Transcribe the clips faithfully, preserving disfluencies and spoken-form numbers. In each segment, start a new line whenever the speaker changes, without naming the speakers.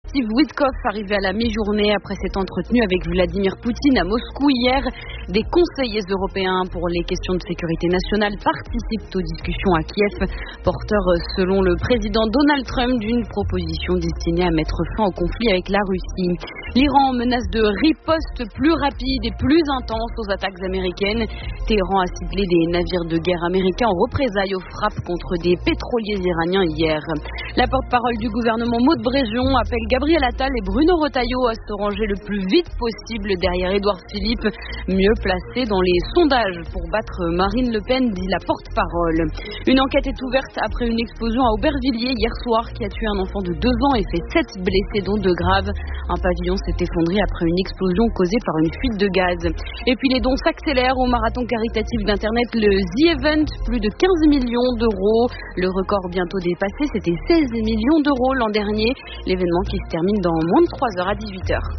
Steve Witkoff, arrivé à la mi-journée après s'être entretenu avec Vladimir Poutine à Moscou hier. Des conseillers européens pour les questions de sécurité nationale participent aux discussions à Kiev, porteurs selon le président Donald Trump d'une proposition destinée à mettre fin au conflit avec la Russie. L'Iran menace de riposte plus rapide et plus intense aux attaques américaines. Téhéran a ciblé des navires de guerre américains en représailles aux frappes contre des pétroliers iraniens hier. La porte-parole du gouvernement Maud Bréjon appelle Gabriel Attal et Bruno Retailleau à se ranger le plus vite possible derrière Édouard Philippe, mieux placé dans les sondages pour battre Marine Le Pen, dit la porte-parole. Une enquête est ouverte après une explosion à Aubervilliers hier soir qui a tué un enfant de deux ans et fait sept blessés dont deux graves. Un pavillon s'est effondré après une explosion causée par une fuite de gaz. Et puis les dons s'accélèrent au marathon caritatif d'internet, le The Event, plus de quinze millions d'euros. Le record bientôt dépassé, c'était seize millions d'euros l'an dernier. L'événement qui se termine dans moins de trois heures à dix-huit heures.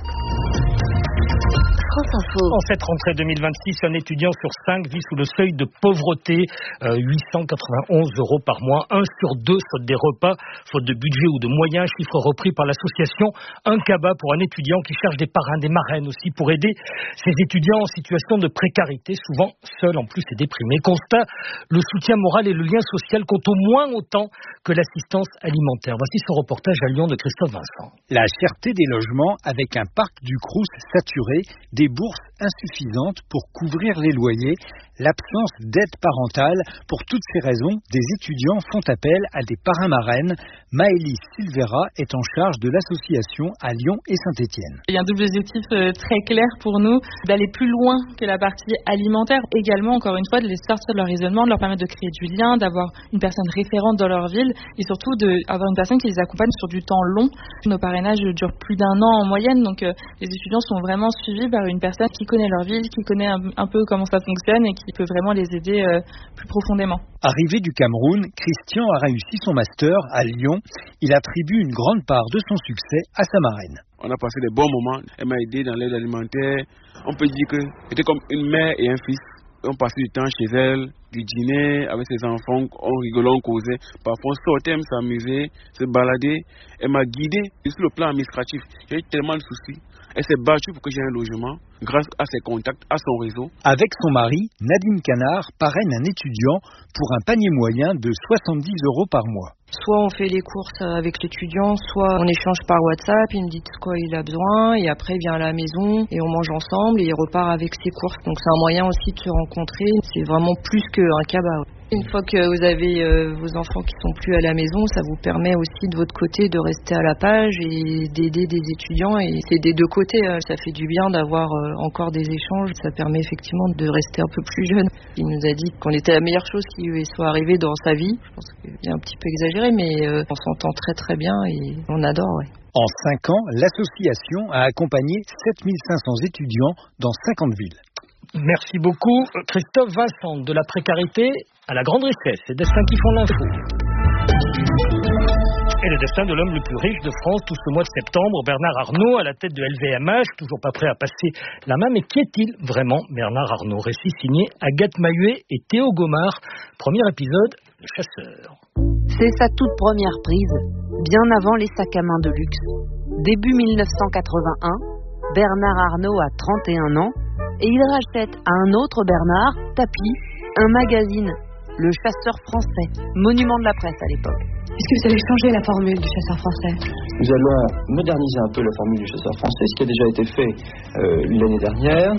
France Info.
En cette rentrée deux mille vingt-six, un étudiant sur cinq vit sous le seuil de pauvreté, euh, huit cent quatre-vingt-onze euros par mois. Un sur deux faute des repas, faute de budget ou de moyens, chiffre repris par l'association Un Cabas pour un étudiant qui cherche des parrains, des marraines aussi pour aider ces étudiants en situation de précarité, souvent seuls en plus et déprimés. Constat, le soutien moral et le lien social comptent au moins autant que l'assistance alimentaire. Voici ce reportage à Lyon de Christophe Vincent.
La cherté des logements avec un parc du Crous saturé, des bourses insuffisantes pour couvrir les loyers, l'absence d'aide parentale. Pour toutes ces raisons, des étudiants font appel à des parrains-marraines. Maëlys Silvera est en charge de l'association à Lyon et Saint-Étienne.
Il y a un double objectif très clair pour nous, d'aller plus loin que la partie alimentaire. Également, encore une fois, de les sortir de leur isolement, de leur permettre de créer du lien, d'avoir une personne référente dans leur ville et surtout d'avoir une personne qui les accompagne sur du temps long. Nos parrainages durent plus d'un an en moyenne, donc euh, les étudiants sont vraiment suivis par une personne qui connaît leur ville, qui connaît un, un peu comment ça fonctionne et qui peut vraiment les aider euh, plus profondément.
Arrivé du Cameroun, Christian a réussi son master à Lyon. Il attribue une grande part de son succès à sa marraine.
On a passé des bons moments. Elle m'a aidé dans l'aide alimentaire. On peut dire que c'était comme une mère et un fils. On passait du temps chez elle, du dîner avec ses enfants, on rigolait, on causait. Parfois on sortait, on s'amusait, se balader. Elle m'a guidé sur le plan administratif. J'ai eu tellement de soucis. Elle s'est battue pour que j'ai un logement grâce à ses contacts, à son réseau.
Avec son mari, Nadine Canard parraine un étudiant pour un panier moyen de soixante-dix euros par mois.
Soit on fait les courses avec l'étudiant, soit on échange par WhatsApp, il me dit de quoi il a besoin et après il vient à la maison et on mange ensemble et il repart avec ses courses. Donc c'est un moyen aussi de se rencontrer, c'est vraiment plus qu'un cabas. Une fois que vous avez euh, vos enfants qui sont plus à la maison, ça vous permet aussi de votre côté de rester à la page et d'aider des étudiants et c'est des deux côtés. Hein. Ça fait du bien d'avoir euh, encore des échanges, ça permet effectivement de rester un peu plus jeune. Il nous a dit qu'on était la meilleure chose qui lui soit arrivée dans sa vie. Je pense qu'il est un petit peu exagéré, mais euh, on s'entend très très bien et on adore. Ouais.
En cinq ans, l'association a accompagné sept mille cinq cents étudiants dans cinquante villes.
Merci beaucoup Christophe Vincent. De la précarité à la grande richesse, c'est Destin qui font l'info. Et le destin de l'homme le plus riche de France tout ce mois de septembre, Bernard Arnault à la tête de L V M H, toujours pas prêt à passer la main. Mais qui est-il vraiment, Bernard Arnault? Récit signé Agathe Mahuet et Théo Gomard. Premier épisode, Le Chasseur.
C'est sa toute première prise, bien avant les sacs à main de luxe. Début mille neuf cent quatre-vingt-un, Bernard Arnault a trente et un ans et il rachète à un autre Bernard, Tapi, un magazine, Le Chasseur français, monument de la presse à l'époque.
Est-ce que vous allez changer la formule du chasseur français?
Nous allons moderniser un peu la formule du chasseur français, ce qui a déjà été fait euh, l'année dernière.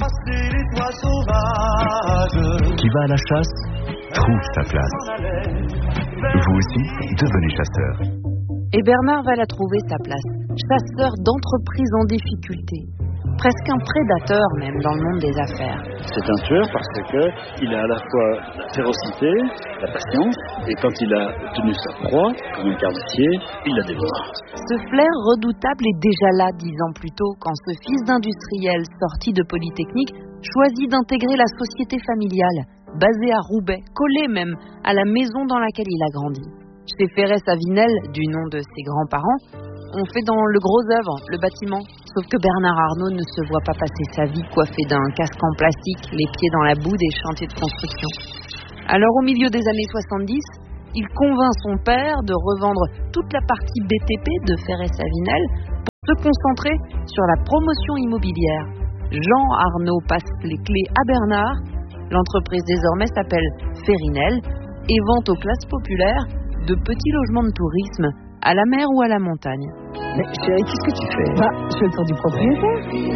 Qui va à la chasse trouve sa place. Vous aussi, devenez chasseur.
Et Bernard va la trouver sa place. Chasseur d'entreprise en difficulté. Presque un prédateur même dans le monde des affaires.
C'est un tueur parce qu'il a à la fois la férocité, la patience, et quand il a tenu sa proie, comme un carnassier, il la dévore.
Ce flair redoutable est déjà là dix ans plus tôt, quand ce fils d'industriel sorti de Polytechnique choisit d'intégrer la société familiale, basée à Roubaix, collée même à la maison dans laquelle il a grandi. Chez Ferrès-Avinel, du nom de ses grands-parents, on fait dans le gros œuvre, le bâtiment. Sauf que Bernard Arnault ne se voit pas passer sa vie coiffé d'un casque en plastique, les pieds dans la boue des chantiers de construction. Alors au milieu des années soixante-dix, il convainc son père de revendre toute la partie B T P de Ferrès-Avinel pour se concentrer sur la promotion immobilière. Jean Arnaud passe les clés à Bernard. L'entreprise désormais s'appelle Ferinel et vend aux classes populaires de petits logements de tourisme à la mer ou à la montagne.
Mais chérie, qu'est-ce que tu fais?
Bah, je fais le tour du propriétaire.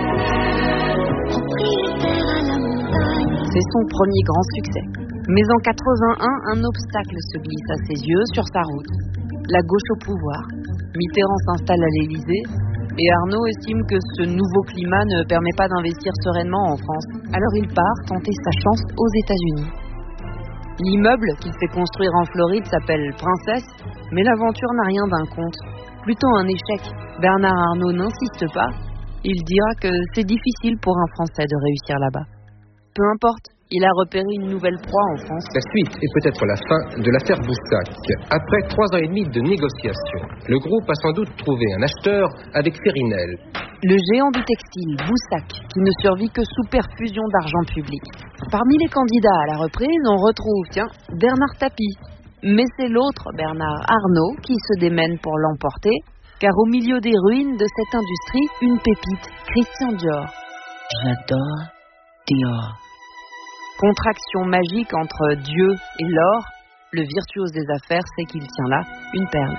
C'est son premier grand succès. Mais en quatre-vingt-un, un obstacle se glisse à ses yeux sur sa route. La gauche au pouvoir. Mitterrand s'installe à l'Élysée et Arnaud estime que ce nouveau climat ne permet pas d'investir sereinement en France. Alors il part tenter sa chance aux États-Unis. L'immeuble qu'il fait construire en Floride s'appelle Princesse, mais l'aventure n'a rien d'un conte. Plutôt un échec. Bernard Arnault n'insiste pas. Il dira que c'est difficile pour un Français de réussir là-bas. Peu importe, il a repéré une nouvelle proie en France.
La suite est peut-être la fin de l'affaire Boussac. Après trois ans et demi de négociations, le groupe a sans doute trouvé un acheteur avec Ferinel.
Le géant du textile, Boussac, qui ne survit que sous perfusion d'argent public. Parmi les candidats à la reprise, on retrouve, tiens, Bernard Tapie. Mais c'est l'autre, Bernard Arnault, qui se démène pour l'emporter, car au milieu des ruines de cette industrie, une pépite, Christian Dior.
J'adore Dior.
Contraction magique entre Dieu et l'or, le virtuose des affaires sait qu'il tient là une perle.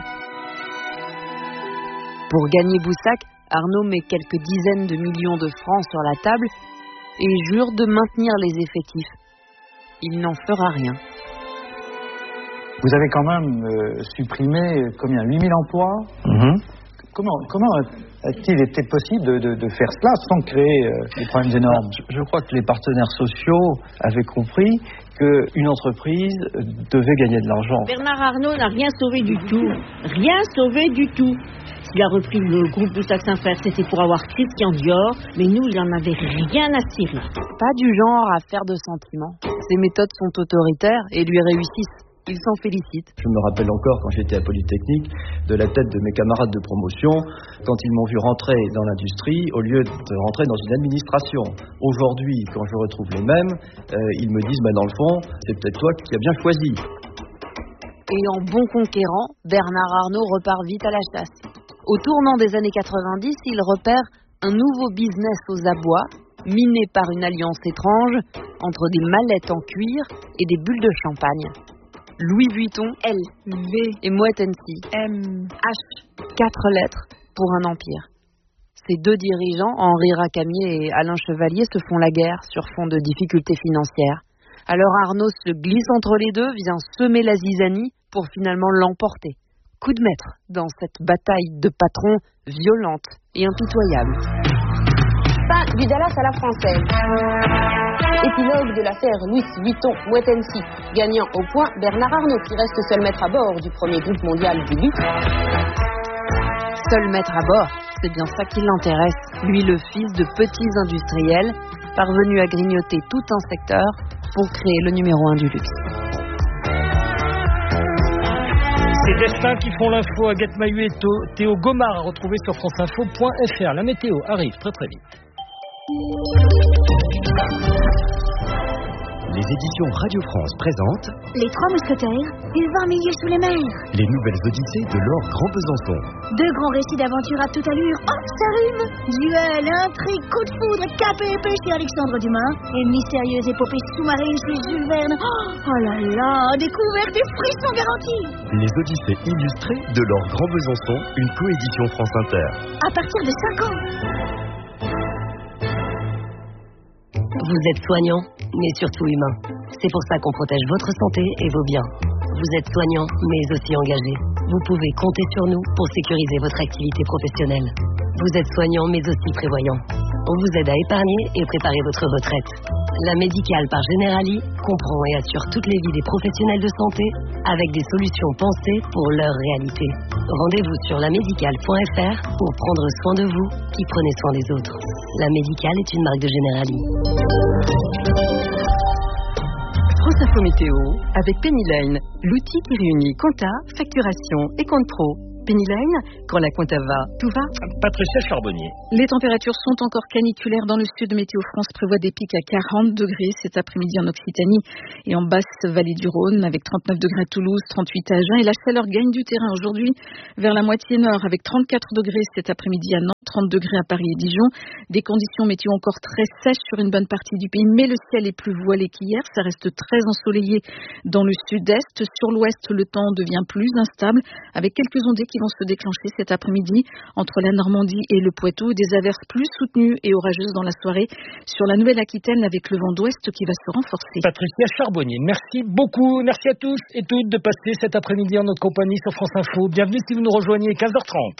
Pour gagner Boussac, Arnault met quelques dizaines de millions de francs sur la table et jure de maintenir les effectifs. Il n'en fera rien.
Vous avez quand même euh, supprimé combien, huit mille emplois? Mmh. Comment, comment a-t-il été possible de, de, de faire cela sans créer euh, des problèmes énormes?
je, je crois que les partenaires sociaux avaient compris qu'une entreprise devait gagner de l'argent.
Bernard Arnault n'a rien sauvé du tout. Rien sauvé du tout. S'il a repris le groupe Boussac Saint-Frère, c'était pour avoir Christian Dior, mais nous, il n'en avait rien à cirer.
Pas du genre à faire de sentiments. Ses méthodes sont autoritaires et lui réussissent. Il s'en félicite.
Je me rappelle encore quand j'étais à Polytechnique de la tête de mes camarades de promotion quand ils m'ont vu rentrer dans l'industrie au lieu de rentrer dans une administration. Aujourd'hui, quand je retrouve les mêmes, euh, ils me disent bah, dans le fond, c'est peut-être toi qui as bien choisi.
Et en bon conquérant, Bernard Arnault repart vite à la chasse. Au tournant des années quatre-vingt-dix, il repère un nouveau business aux abois, miné par une alliance étrange entre des mallettes en cuir et des bulles de champagne. Louis Vuitton, L, V et Moët Hennessy, M, H, quatre lettres pour un empire. Ces deux dirigeants, Henri Racamier et Alain Chevalier, se font la guerre sur fond de difficultés financières. Alors Arnault se glisse entre les deux, vient semer la zizanie pour finalement l'emporter. Coup de maître dans cette bataille de patrons violente et impitoyable.
Fin du Dallas à la française. Épilogue de l'affaire Louis Vuitton Moët Hennessy. Gagnant au point, Bernard Arnault qui reste seul maître à bord du premier groupe mondial du luxe.
Seul maître à bord, c'est bien ça qui l'intéresse. Lui, le fils de petits industriels, parvenu à grignoter tout un secteur pour créer le numéro un du luxe.
C'est Destins qui font l'info. Agathe Mahu et Théo Gomard à retrouver sur franceinfo point f r. La météo arrive très très vite.
Les éditions Radio France présentent
Les Trois Mousquetaires, une vingt milieux sous les mers.
Les nouvelles odyssées de Laure Grand Besançon.
Deux grands récits d'aventure à toute allure. Oh, ça rime! Duel, intrigue, coup de foudre, cap et épée chez Alexandre Dumas. Et mystérieuse épopée sous-marine chez Jules Verne. Oh, oh là là, découverte des frissons garantis.
Les odyssées illustrées de Laure Grand Besançon, une coédition France Inter.
À partir de cinq ans.
Vous êtes soignant, mais surtout humain. C'est pour ça qu'on protège votre santé et vos biens. Vous êtes soignant, mais aussi engagé. Vous pouvez compter sur nous pour sécuriser votre activité professionnelle. Vous êtes soignant, mais aussi prévoyant. On vous aide à épargner et préparer votre retraite. La Médicale par Generali comprend et assure toutes les vies des professionnels de santé avec des solutions pensées pour leur réalité. Rendez-vous sur la médicale point f r pour prendre soin de vous qui prenez soin des autres. La Médicale est une marque de Generali.
France Info Météo avec Penny Lane, l'outil qui réunit compta, facturation et compte pro. Penny Lane, quand la compta va, tout va.
Patricia Charbonnier.
Les températures sont encore caniculaires dans le sud. Météo France prévoit des pics à quarante degrés cet après-midi en Occitanie et en basse vallée du Rhône, avec trente-neuf degrés à Toulouse, trente-huit à Agen. Et la chaleur gagne du terrain aujourd'hui vers la moitié nord, avec trente-quatre degrés cet après-midi à Nantes, trente degrés à Paris et Dijon. Des conditions météo encore très sèches sur une bonne partie du pays, mais le ciel est plus voilé qu'hier. Ça reste très ensoleillé dans le sud-est. Sur l'ouest, le temps devient plus instable, avec quelques ondées qui vont se déclencher cet après-midi entre la Normandie et le Poitou. Des averses plus soutenues et orageuses dans la soirée sur la Nouvelle-Aquitaine, avec le vent d'ouest qui va se renforcer.
Patricia Charbonnier, merci beaucoup. Merci à tous et toutes de passer cet après-midi en notre compagnie sur France Info. Bienvenue si vous nous rejoignez, quinze heures trente.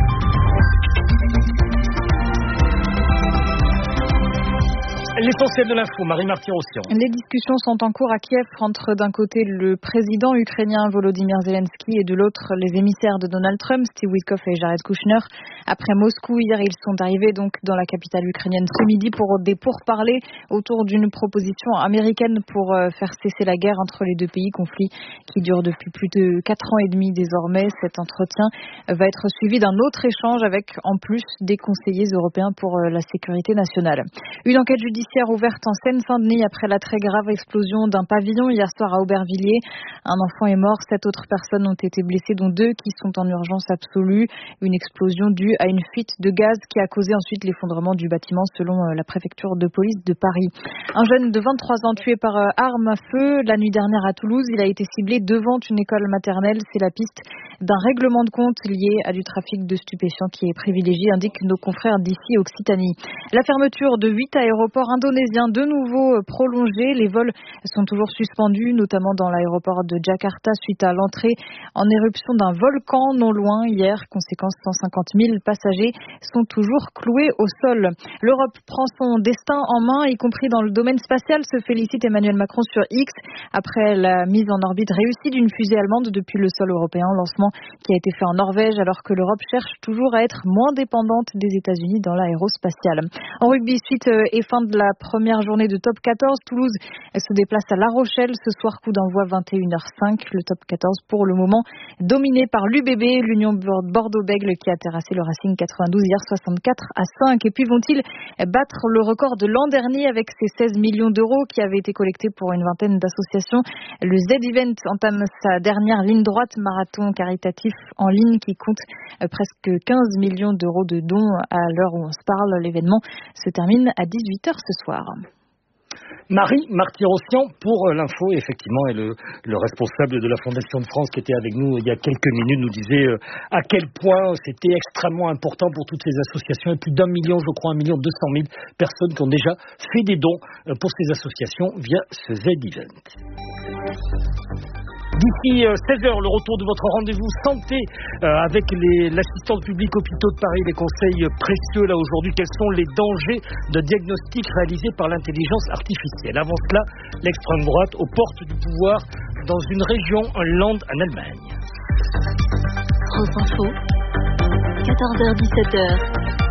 L'essentiel de l'info, Marie Marty-Rossian.
Les discussions sont en cours à Kiev entre d'un côté le président ukrainien Volodymyr Zelensky et de l'autre les émissaires de Donald Trump, Steve Witkoff et Jared Kushner. Après Moscou, hier, ils sont arrivés donc dans la capitale ukrainienne ce midi pour des pourparlers autour d'une proposition américaine pour faire cesser la guerre entre les deux pays, conflit qui dure depuis plus de quatre ans et demi désormais. Cet entretien va être suivi d'un autre échange avec en plus des conseillers européens pour la sécurité nationale. Une enquête judiciaire ouverte en Seine-Saint-Denis après la très grave explosion d'un pavillon hier soir à Aubervilliers. Un enfant est mort, sept autres personnes ont été blessées, dont deux qui sont en urgence absolue. Une explosion due à une fuite de gaz qui a causé ensuite l'effondrement du bâtiment selon la préfecture de police de Paris. Un jeune de vingt-trois ans tué par arme à feu la nuit dernière à Toulouse. Il a été ciblé devant une école maternelle. C'est la piste d'un règlement de compte lié à du trafic de stupéfiants qui est privilégié, indiquent nos confrères d'ici Occitanie. La fermeture de huit aéroports indonésiens de nouveau prolongée. Les vols sont toujours suspendus, notamment dans l'aéroport de Jakarta suite à l'entrée en éruption d'un volcan non loin hier. Conséquence, cent cinquante mille passagers sont toujours cloués au sol. L'Europe prend son destin en main, y compris dans le domaine spatial, se félicite Emmanuel Macron sur X après la mise en orbite réussie d'une fusée allemande depuis le sol européen. Lancement qui a été fait en Norvège alors que l'Europe cherche toujours à être moins dépendante des États-Unis dans l'aérospatiale. En rugby, suite et fin de la première journée de top quatorze, Toulouse se déplace à La Rochelle ce soir, coup d'envoi vingt et une heures cinq. Le top quatorze pour le moment dominé par l'U B B, l'Union Bordeaux-Bègles qui a terrassé le Racing quatre-vingt-douze hier soixante-quatre à cinq. Et puis vont-ils battre le record de l'an dernier avec ces seize millions d'euros qui avaient été collectés pour une vingtaine d'associations? Le Z-Event entame sa dernière ligne droite, marathon caritatif en ligne qui compte presque quinze millions d'euros de dons à l'heure où on se parle. L'événement se termine à dix-huit heures ce soir.
Marie Marty-Rossian pour l'info, effectivement, et le, le responsable de la Fondation de France qui était avec nous il y a quelques minutes nous disait euh, à quel point c'était extrêmement important pour toutes ces associations, et plus d'un million, je crois, un million deux cent mille personnes qui ont déjà fait des dons euh, pour ces associations via ce Z-Event. D'ici seize heures, le retour de votre rendez-vous santé euh, avec les, l'assistante publique hôpitaux de Paris, les conseils précieux là aujourd'hui. Quels sont les dangers de diagnostic réalisés par l'intelligence artificielle? Avant cela, l'extrême droite aux portes du pouvoir dans une région, un land en Allemagne.
France Info, quatorze heures dix-sept heures.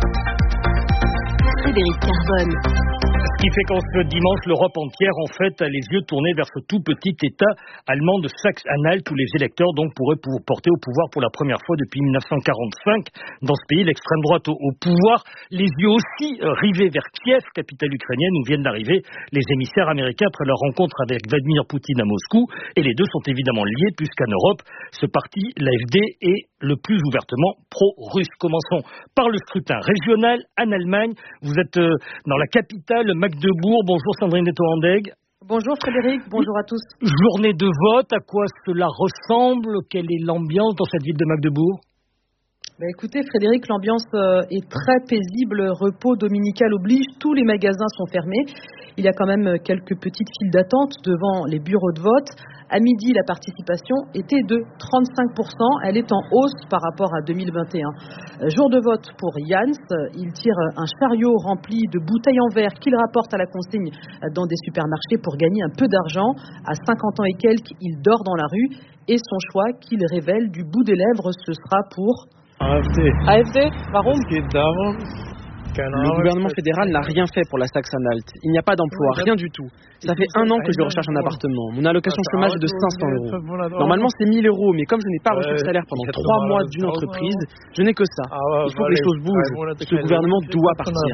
Frédéric Carbone.
Ce qui fait qu'en ce dimanche, l'Europe entière, en fait, a les yeux tournés vers ce tout petit État allemand de Saxe-Anhalt, où les électeurs donc pourraient pour porter au pouvoir pour la première fois depuis dix-neuf cent quarante-cinq. Dans ce pays, l'extrême droite au, au pouvoir, les yeux aussi euh, rivés vers Kiev, capitale ukrainienne, où viennent d'arriver les émissaires américains après leur rencontre avec Vladimir Poutine à Moscou. Et les deux sont évidemment liés, puisqu'en Europe, ce parti, l'A F D, est le plus ouvertement pro-russe. Commençons par le scrutin régional en Allemagne. Vous êtes euh, dans la capitale, Magdebourg. Bonjour Sandrine Detto-Andeg.
Bonjour Frédéric, bonjour à tous.
Journée de vote, à quoi cela ressemble? Quelle est l'ambiance dans cette ville de Magdebourg?
Ben écoutez Frédéric, l'ambiance est très paisible, repos dominical oblige, tous les magasins sont fermés. Il y a quand même quelques petites files d'attente devant les bureaux de vote. À midi, la participation était de trente-cinq pour cent. Elle est en hausse par rapport à deux mille vingt et un. Jour de vote pour Jans. Il tire un chariot rempli de bouteilles en verre qu'il rapporte à la consigne dans des supermarchés pour gagner un peu d'argent. À cinquante ans et quelques, il dort dans la rue. Et son choix, qu'il révèle du bout des lèvres, ce sera pour...
A F D.
A F D? Warum?
Es geht darum,
Le gouvernement fédéral n'a rien fait pour la Saxe-Anhalt. Il n'y a pas d'emploi, rien du tout. Ça fait un an que je recherche un appartement. Mon allocation chômage est de cinq cents euros. Normalement, c'est mille euros, mais comme je n'ai pas reçu de salaire pendant trois mois d'une entreprise, je n'ai que ça. Il faut que les choses bougent. Ce gouvernement doit partir.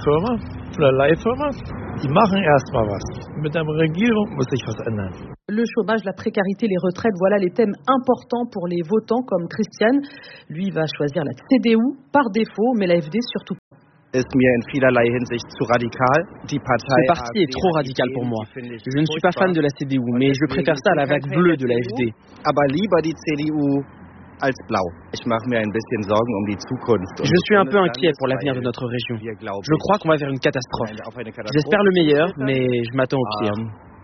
Le chômage, la précarité, les retraites, voilà les thèmes importants pour les votants comme Christian. Lui va choisir la C D U par défaut, mais la F D surtout.
Ce
parti est trop radical pour moi. Je ne suis pas fan de la C D U, mais je préfère ça à la vague bleue de la F D. Je suis un peu inquiet pour l'avenir de notre région. Je crois qu'on va vers une catastrophe. J'espère le meilleur, mais je m'attends au pire.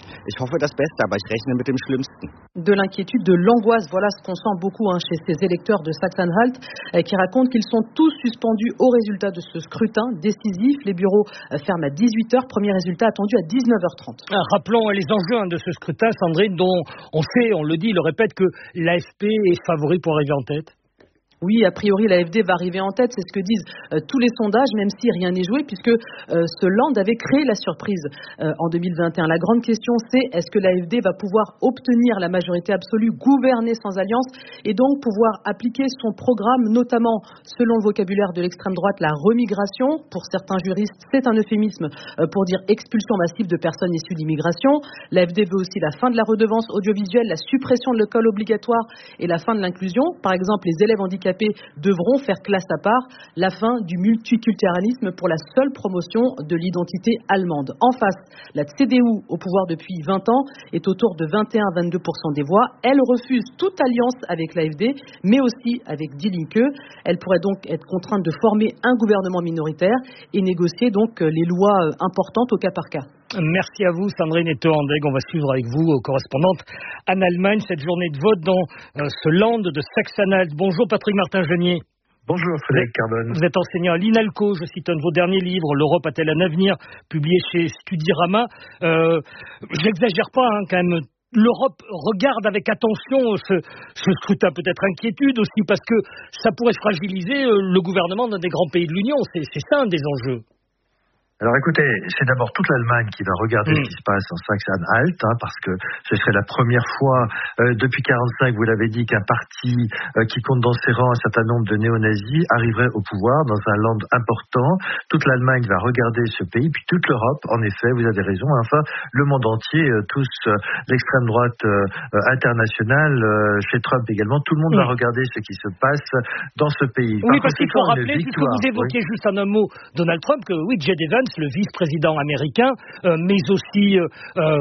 De l'inquiétude, de l'angoisse, voilà ce qu'on sent beaucoup hein, chez ces électeurs de Saxe-Anhalt euh, qui racontent qu'ils sont tous suspendus au résultat de ce scrutin décisif. Les bureaux euh, ferment à dix-huit heures, premier résultat attendu à dix-neuf heures trente.
Ah, rappelons les enjeux hein, de ce scrutin, Sandrine, dont on sait, on le dit, le répète, que l'A F P est favori pour arriver en tête.
Oui, a priori, la F D va arriver en tête, c'est ce que disent euh, tous les sondages, même si rien n'est joué, puisque euh, ce land avait créé la surprise euh, en deux mille vingt et un. La grande question, c'est est-ce que la F D va pouvoir obtenir la majorité absolue, gouverner sans alliance, et donc pouvoir appliquer son programme, notamment, selon le vocabulaire de l'extrême droite, la remigration. Pour certains juristes, c'est un euphémisme euh, pour dire expulsion massive de personnes issues d'immigration. La F D veut aussi la fin de la redevance audiovisuelle, la suppression de l'école obligatoire et la fin de l'inclusion. Par exemple, les élèves handicapés devront faire classe à part, la fin du multiculturalisme pour la seule promotion de l'identité allemande. En face, la C D U, au pouvoir depuis vingt ans, est autour de vingt et un à vingt-deux pour cent des voix. Elle refuse toute alliance avec l'A F D, mais aussi avec Die Linke. Elle pourrait donc être contrainte de former un gouvernement minoritaire et négocier donc les lois importantes au cas par cas.
Merci à vous, Sandrine et Tohandeg. On va suivre avec vous, correspondante en Allemagne, cette journée de vote dans euh, ce land de Saxe-Anhalt. Bonjour Patrick Martin-Genier.
Bonjour Frédéric Carbone.
Vous êtes enseignant à l'INALCO, je cite un de vos derniers livres, L'Europe a-t-elle un avenir, publié chez Studirama. Euh, J'exagère pas, hein, quand même. L'Europe regarde avec attention ce, ce scrutin, peut-être inquiétude aussi, parce que ça pourrait fragiliser le gouvernement d'un des grands pays de l'Union. C'est ça un des enjeux.
Alors écoutez, c'est d'abord toute l'Allemagne qui va regarder mmh. ce qui se passe en Saxe-Anhalt, hein, parce que ce serait la première fois euh, depuis quarante-cinq, vous l'avez dit, qu'un parti euh, qui compte dans ses rangs un certain nombre de néo-nazis arriverait au pouvoir dans un land important. Toute l'Allemagne va regarder ce pays, puis toute l'Europe, en effet, vous avez raison, enfin, le monde entier, euh, tous euh, l'extrême droite euh, internationale, euh, chez Trump également, tout le monde mmh. va regarder ce qui se passe dans ce pays.
Oui, Par parce qu'il faut rappeler, puisque vous évoquiez oui. juste en un mot Donald Trump, que oui, J D Vance, le vice-président américain, euh, mais aussi euh, euh,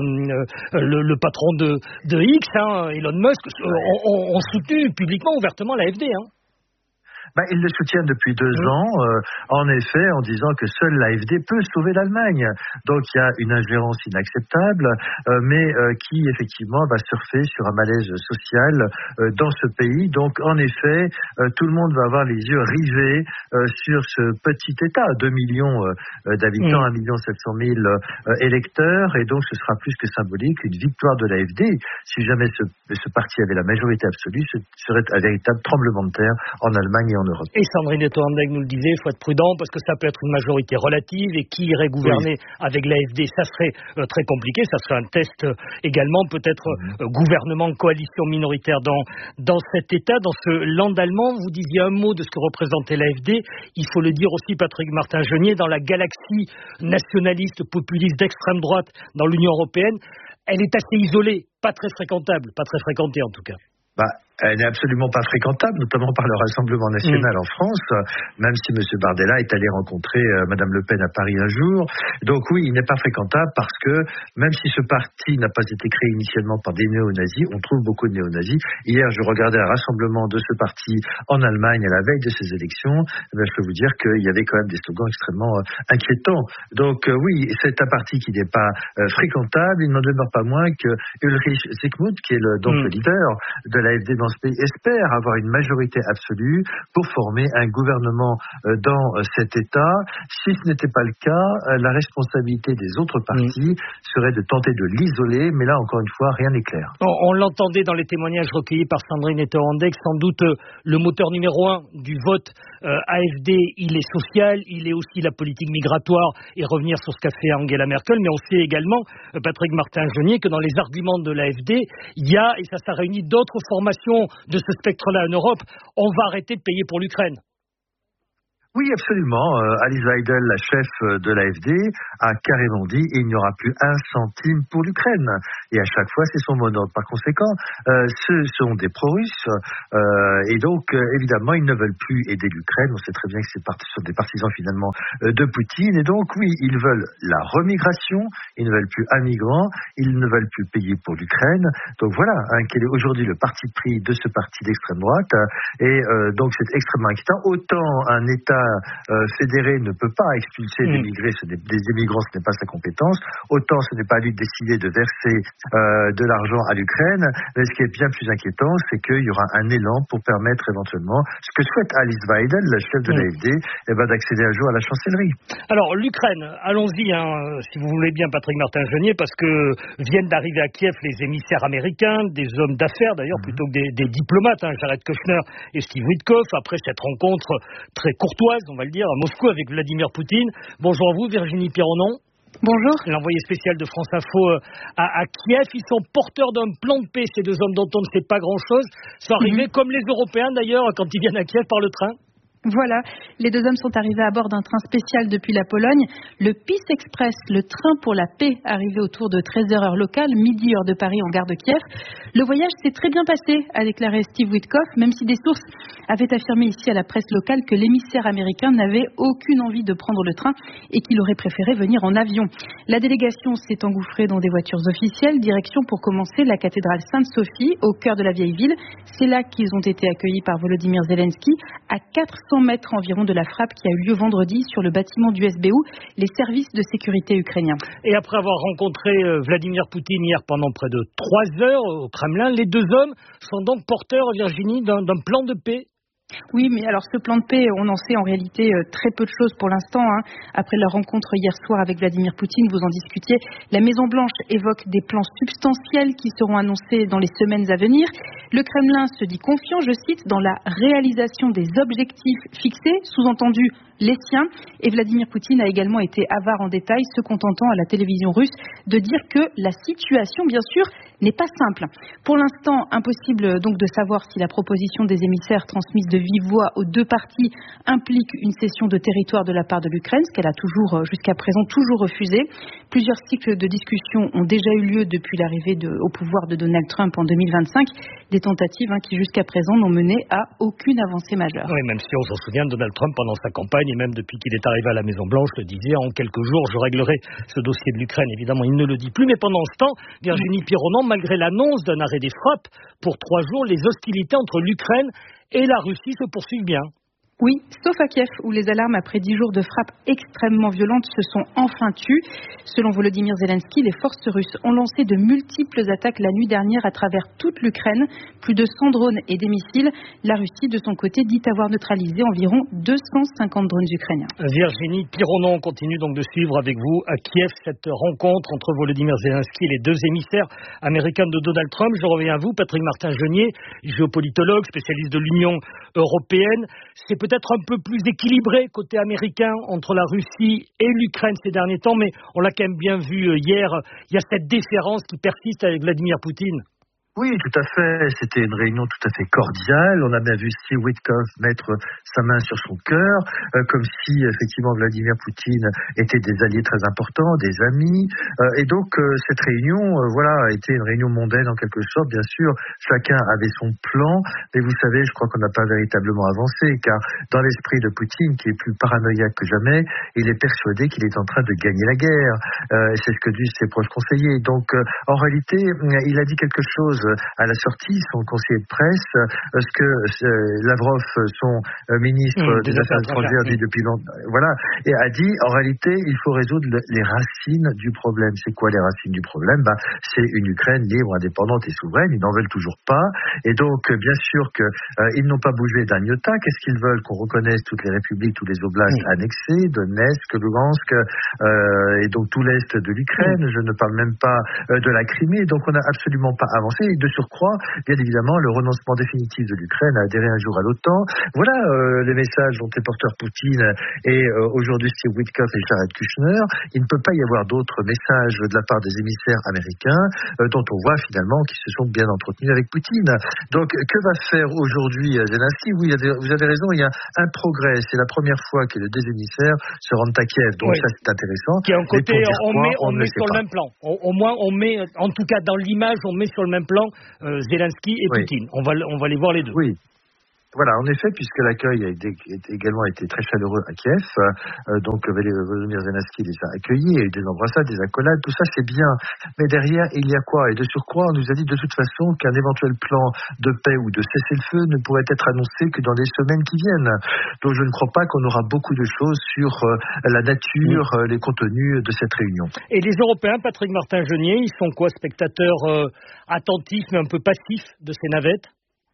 le, le patron de, de X, hein, Elon Musk, euh, ont, ont soutenu publiquement, ouvertement la F D. Hein.
Ben, ils le soutiennent depuis deux mmh. ans, euh, en effet, en disant que seule l'A F D peut sauver l'Allemagne. Donc il y a une ingérence inacceptable, euh, mais euh, qui effectivement va surfer sur un malaise social euh, dans ce pays. Donc en effet, euh, tout le monde va avoir les yeux rivés euh, sur ce petit État, deux millions euh, d'habitants, mmh. un million sept cent mille euh, électeurs, et donc ce sera plus que symbolique, une victoire de l'A F D. Si jamais ce, ce parti avait la majorité absolue, ce serait un véritable tremblement de terre en Allemagne et en Europe.
Et Sandrine de Tohandeg nous le disait, il faut être prudent parce que ça peut être une majorité relative et qui irait gouverner oui. avec l'A F D, ça serait euh, très compliqué, ça serait un test euh, également, peut-être euh, gouvernement, coalition minoritaire dans, dans cet État, dans ce land allemand. Vous disiez un mot de ce que représentait l'A F D, il faut le dire aussi, Patrick Martin-Genier, dans la galaxie nationaliste, populiste d'extrême droite dans l'Union européenne, elle est assez isolée, pas très fréquentable, pas très fréquentée en tout cas.
Bah, elle n'est absolument pas fréquentable, notamment par le Rassemblement national mmh. en France, même si M. Bardella est allé rencontrer euh, Mme Le Pen à Paris un jour. Donc oui, il n'est pas fréquentable parce que même si ce parti n'a pas été créé initialement par des néo-nazis, on trouve beaucoup de néo-nazis. Hier, je regardais un rassemblement de ce parti en Allemagne à la veille de ces élections. Eh bien, je peux vous dire qu'il y avait quand même des slogans extrêmement euh, inquiétants. Donc euh, oui, c'est un parti qui n'est pas euh, fréquentable. Il n'en demeure pas moins que Ulrich Zygmunt, qui est le, donc mmh. le leader de l'A F D dans dans ce pays espère avoir une majorité absolue pour former un gouvernement dans cet État. Si ce n'était pas le cas, la responsabilité des autres partis mmh. serait de tenter de l'isoler, mais là, encore une fois, rien n'est clair.
On, on l'entendait dans les témoignages recueillis par Sandrine Etterandek, sans doute euh, le moteur numéro un du vote euh, A F D, il est social, il est aussi la politique migratoire et revenir sur ce qu'a fait Angela Merkel, mais on sait également, euh, Patrick Martin-Genier, que dans les arguments de l'A F D, il y a, et ça, ça réunit d'autres formations de ce spectre-là en Europe, on va arrêter de payer pour l'Ukraine.
Oui, absolument. Euh, Alice Weidel, la chef de l'A F D, a carrément dit il n'y aura plus un centime pour l'Ukraine. Et à chaque fois, c'est son mot d'ordre. Par conséquent, euh, ce sont des pro-russes. Euh, et donc, euh, évidemment, ils ne veulent plus aider l'Ukraine. On sait très bien que c'est part- sont des partisans, finalement, euh, de Poutine. Et donc, oui, ils veulent la remigration. Ils ne veulent plus un migrant. Ils ne veulent plus payer pour l'Ukraine. Donc, voilà, hein, quel est aujourd'hui le parti pris de ce parti d'extrême droite. Et euh, donc, c'est extrêmement inquiétant. Autant un État Euh, fédéré ne peut pas expulser mmh. des migrés, ce des immigrants, ce n'est pas sa compétence. Autant ce n'est pas à lui de décider de verser euh, de l'argent à l'Ukraine. Mais ce qui est bien plus inquiétant, c'est qu'il y aura un élan pour permettre éventuellement, ce que souhaite Alice Weidel, la chef de mmh. l'A F D, eh ben, d'accéder un jour à la chancellerie.
Alors l'Ukraine, allons-y, hein, si vous voulez bien, Patrick Martin-Genier, parce que viennent d'arriver à Kiev les émissaires américains, des hommes d'affaires d'ailleurs, mmh. plutôt que des, des diplomates, hein, Jared Kushner et Steve Witkoff, après cette rencontre très courtoise, on va le dire, à Moscou avec Vladimir Poutine. Bonjour à vous, Virginie Pironon.
Bonjour.
L'envoyé spécial de France Info à, à Kiev. Ils sont porteurs d'un plan de paix, ces deux hommes dont on ne sait pas grand-chose. Ils sont arrivés, mmh. comme les Européens d'ailleurs, quand ils viennent à Kiev par le train.
Voilà, les deux hommes sont arrivés à bord d'un train spécial depuis la Pologne. Le Peace Express, le train pour la paix, arrivé autour de treize heures heure locale, midi heure de Paris en gare de Kiev. Le voyage s'est très bien passé, a déclaré Steve Witkoff, même si des sources avaient affirmé ici à la presse locale que l'émissaire américain n'avait aucune envie de prendre le train et qu'il aurait préféré venir en avion. La délégation s'est engouffrée dans des voitures officielles, direction pour commencer la cathédrale Sainte-Sophie, au cœur de la vieille ville. C'est là qu'ils ont été accueillis par Volodymyr Zelensky, à quatre cents mètres environ de la frappe qui a eu lieu vendredi sur le bâtiment du S B U, les services de sécurité ukrainiens.
Et après avoir rencontré Vladimir Poutine hier pendant près de trois heures au Kremlin, les deux hommes sont donc porteurs, Virginie, d'un, d'un plan de paix.
Oui, mais alors ce plan de paix, on en sait en réalité très peu de choses pour l'instant. Hein. Après la rencontre hier soir avec Vladimir Poutine, vous en discutiez, la Maison-Blanche évoque des plans substantiels qui seront annoncés dans les semaines à venir. Le Kremlin se dit confiant, je cite, dans la réalisation des objectifs fixés, sous-entendu les siens. Et Vladimir Poutine a également été avare en détail, se contentant à la télévision russe de dire que la situation, bien sûr, n'est pas simple. Pour l'instant, impossible donc de savoir si la proposition des émissaires transmise de vive voix aux deux parties implique une cession de territoire de la part de l'Ukraine, ce qu'elle a toujours, jusqu'à présent, toujours refusé. Plusieurs cycles de discussions ont déjà eu lieu depuis l'arrivée de, au pouvoir de Donald Trump en deux mille vingt-cinq. Des tentatives hein, qui, jusqu'à présent, n'ont mené à aucune avancée majeure.
Oui, même si on s'en souvient, Donald Trump, pendant sa campagne, et même depuis qu'il est arrivé à la Maison-Blanche, le disait, en quelques jours, je réglerai ce dossier de l'Ukraine. Évidemment, il ne le dit plus. Mais pendant ce temps, Virginie Pironon, malgré l'annonce d'un arrêt des frappes, pour trois jours, les hostilités entre l'Ukraine et la Russie se poursuivent bien.
Oui, sauf à Kiev, où les alarmes après dix jours de frappes extrêmement violentes se sont enfin tues. Selon Volodymyr Zelensky, les forces russes ont lancé de multiples attaques la nuit dernière à travers toute l'Ukraine, plus de cent drones et des missiles. La Russie, de son côté, dit avoir neutralisé environ deux cent cinquante drones ukrainiens.
Virginie Pironon continue donc de suivre avec vous à Kiev cette rencontre entre Volodymyr Zelensky et les deux émissaires américains de Donald Trump. Je reviens à vous, Patrick Martin-Genier, géopolitologue, spécialiste de l'Union européenne. C'est peut-être un peu plus équilibré côté américain entre la Russie et l'Ukraine ces derniers temps, mais on l'a quand même bien vu hier, il y a cette déférence qui persiste avec Vladimir Poutine.
Oui, tout à fait. C'était une réunion tout à fait cordiale. On a bien vu Steve Witkoff mettre sa main sur son cœur, euh, comme si effectivement Vladimir Poutine était des alliés très importants, des amis. Euh, et donc euh, cette réunion, euh, voilà, a été une réunion mondaine en quelque sorte. Bien sûr, chacun avait son plan, mais vous savez, je crois qu'on n'a pas véritablement avancé, car dans l'esprit de Poutine, qui est plus paranoïaque que jamais, il est persuadé qu'il est en train de gagner la guerre. Euh, c'est ce que disent ses proches conseillers. Donc, euh, en réalité, il a dit quelque chose à la sortie, son conseiller de presse, ce que Lavrov, son ministre mmh, des, des Affaires étrangères, dit depuis longtemps, voilà, et a dit, en réalité, il faut résoudre les racines du problème. C'est quoi les racines du problème? Bah, c'est une Ukraine libre, indépendante et souveraine. Ils n'en veulent toujours pas. Et donc, bien sûr qu'ils euh, n'ont pas bougé d'un iota. Qu'est-ce qu'ils veulent? Qu'on reconnaisse toutes les républiques, tous les oblasts mmh. annexés, Donetsk, Lugansk, euh, et donc tout l'est de l'Ukraine. Mmh. Je ne parle même pas euh, de la Crimée. Donc, on n'a absolument pas avancé. Et de surcroît, bien évidemment, le renoncement définitif de l'Ukraine à adhérer un jour à l'OTAN. Voilà euh, les messages dont est porteur Poutine et euh, aujourd'hui Steve Witkoff et Jared Kushner. Il ne peut pas y avoir d'autres messages de la part des émissaires américains euh, dont on voit finalement qu'ils se sont bien entretenus avec Poutine. Donc, que va faire aujourd'hui Zelensky? Oui, vous avez raison, il y a un progrès. C'est la première fois que les deux émissaires se rendent à Kiev. Donc, oui. Ça, c'est intéressant.
Qui est un côté, on quoi, met, on on met sur le même plan. Au, au moins, on met, en tout cas dans l'image, on met sur le même plan euh, Zelensky et oui. Poutine. On va, on va les voir les deux.
Oui. Voilà, en effet, puisque l'accueil a été, également été très chaleureux à Kiev, euh, donc Volodymyr Zelensky les a accueillis, il y a eu des embrassades, des accolades, tout ça c'est bien. Mais derrière, il y a quoi? Et de surcroît, on nous a dit de toute façon qu'un éventuel plan de paix ou de cessez-le-feu ne pourrait être annoncé que dans les semaines qui viennent. Donc je ne crois pas qu'on aura beaucoup de choses sur euh, la nature, euh, les contenus de cette réunion.
Et les Européens, Patrick Martin-Genier, ils sont quoi, spectateurs euh, attentifs mais un peu passifs de ces navettes?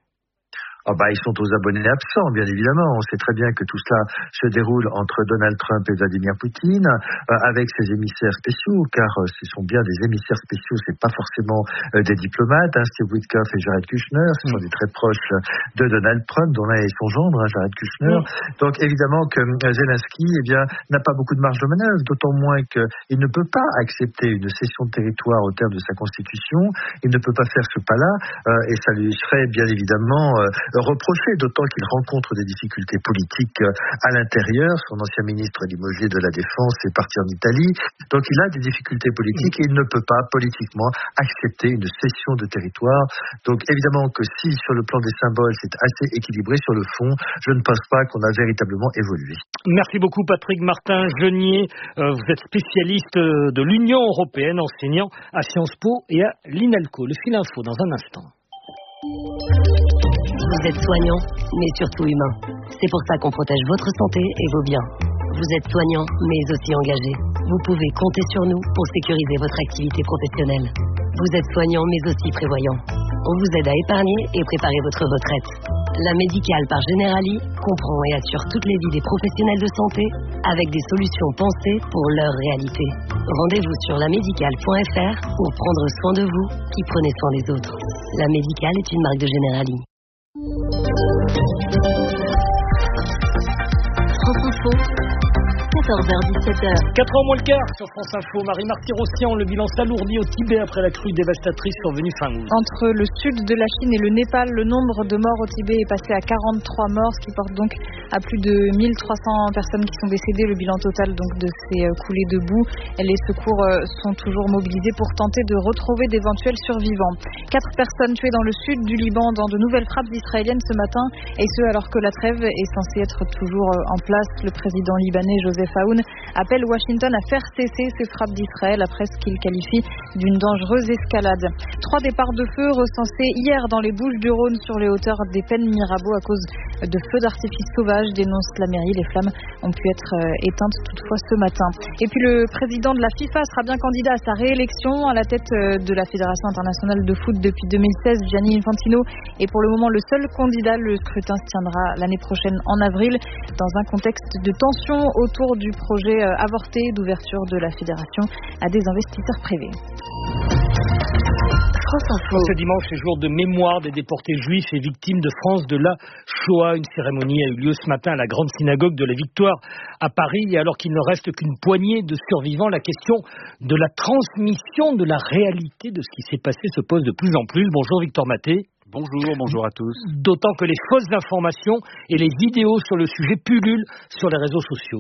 Ah bah, ils sont aux abonnés absents, bien évidemment. On sait très bien que tout cela se déroule entre Donald Trump et Vladimir Poutine, euh, avec ses émissaires spéciaux, car euh, ce sont bien des émissaires spéciaux, c'est pas forcément euh, des diplomates. Hein, Steve Witkoff et Jared Kushner, ce sont mmh. des très proches de Donald Trump, dont l'un est son gendre, hein, Jared Kushner. Mmh. Donc évidemment que euh, Zelensky, eh bien, n'a pas beaucoup de marge de manœuvre, d'autant moins qu'il ne peut pas accepter une cession de territoire au terme de sa constitution. Il ne peut pas faire ce pas-là, euh, et ça lui serait bien évidemment euh, reproché, d'autant qu'il rencontre des difficultés politiques à l'intérieur. Son ancien ministre limogé de la Défense est parti en Italie. Donc il a des difficultés politiques et il ne peut pas politiquement accepter une cession de territoire. Donc évidemment que si sur le plan des symboles c'est assez équilibré, sur le fond, je ne pense pas qu'on a véritablement évolué.
Merci beaucoup Patrick Martin-Genier. Euh, vous êtes spécialiste de l'Union européenne, enseignant à Sciences Po et à l'INALCO. Le fil info dans un instant.
Vous êtes soignant, mais surtout humain. C'est pour ça qu'on protège votre santé et vos biens. Vous êtes soignant, mais aussi engagé. Vous pouvez compter sur nous pour sécuriser votre activité professionnelle. Vous êtes soignant, mais aussi prévoyant. On vous aide à épargner et préparer votre retraite. La Médicale par Generali comprend et assure toutes les vies des professionnels de santé avec des solutions pensées pour leur réalité. Rendez-vous sur la médicale point f r pour prendre soin de vous qui prenez soin des autres. La Médicale est une marque de Generali. France Info, quatorze heures dix-sept heures.
quatre heures moins le quart sur France Info. Marie Marty-Rossian, le bilan s'alourdit au Tibet après la crue dévastatrice survenue fin août.
Entre le sud de la Chine et le Népal, le nombre de morts au Tibet est passé à quarante-trois morts, ce qui porte donc à plus de mille trois cents personnes qui sont décédées. Le bilan total donc de ces coulées de boue. Les secours sont toujours mobilisés pour tenter de retrouver d'éventuels survivants. Quatre personnes tuées dans le sud du Liban dans de nouvelles frappes israéliennes ce matin, et ce alors que la trêve est censée être toujours en place. Le président libanais Joseph Aoun appelle Washington à faire cesser ces frappes d'Israël après ce qu'il qualifie d'une dangereuse escalade. Trois départs de feu recensés hier dans les Bouches-du-Rhône sur les hauteurs des Pennes Mirabeau à cause de feux d'artifice sauvages, dénonce la mairie. Les flammes ont pu être éteintes toutefois ce matin. Et puis le président de la FIFA sera bien candidat à sa réélection à la tête de la Fédération internationale de foot depuis deux mille seize. Gianni Infantino est pour le moment le seul candidat. Le scrutin se tiendra l'année prochaine en avril dans un contexte de tension autour du projet avorté d'ouverture de la fédération à des investisseurs privés.
Ce dimanche est jour de mémoire des déportés juifs et victimes de France de la Shoah. Une cérémonie a eu lieu ce matin à la grande synagogue de la Victoire à Paris. Et alors qu'il ne reste qu'une poignée de survivants, la question de la transmission de la réalité de ce qui s'est passé se pose de plus en plus. Bonjour Victor Maté.
Bonjour, bonjour à tous.
D'autant que les fausses informations et les vidéos sur le sujet pullulent sur les réseaux sociaux.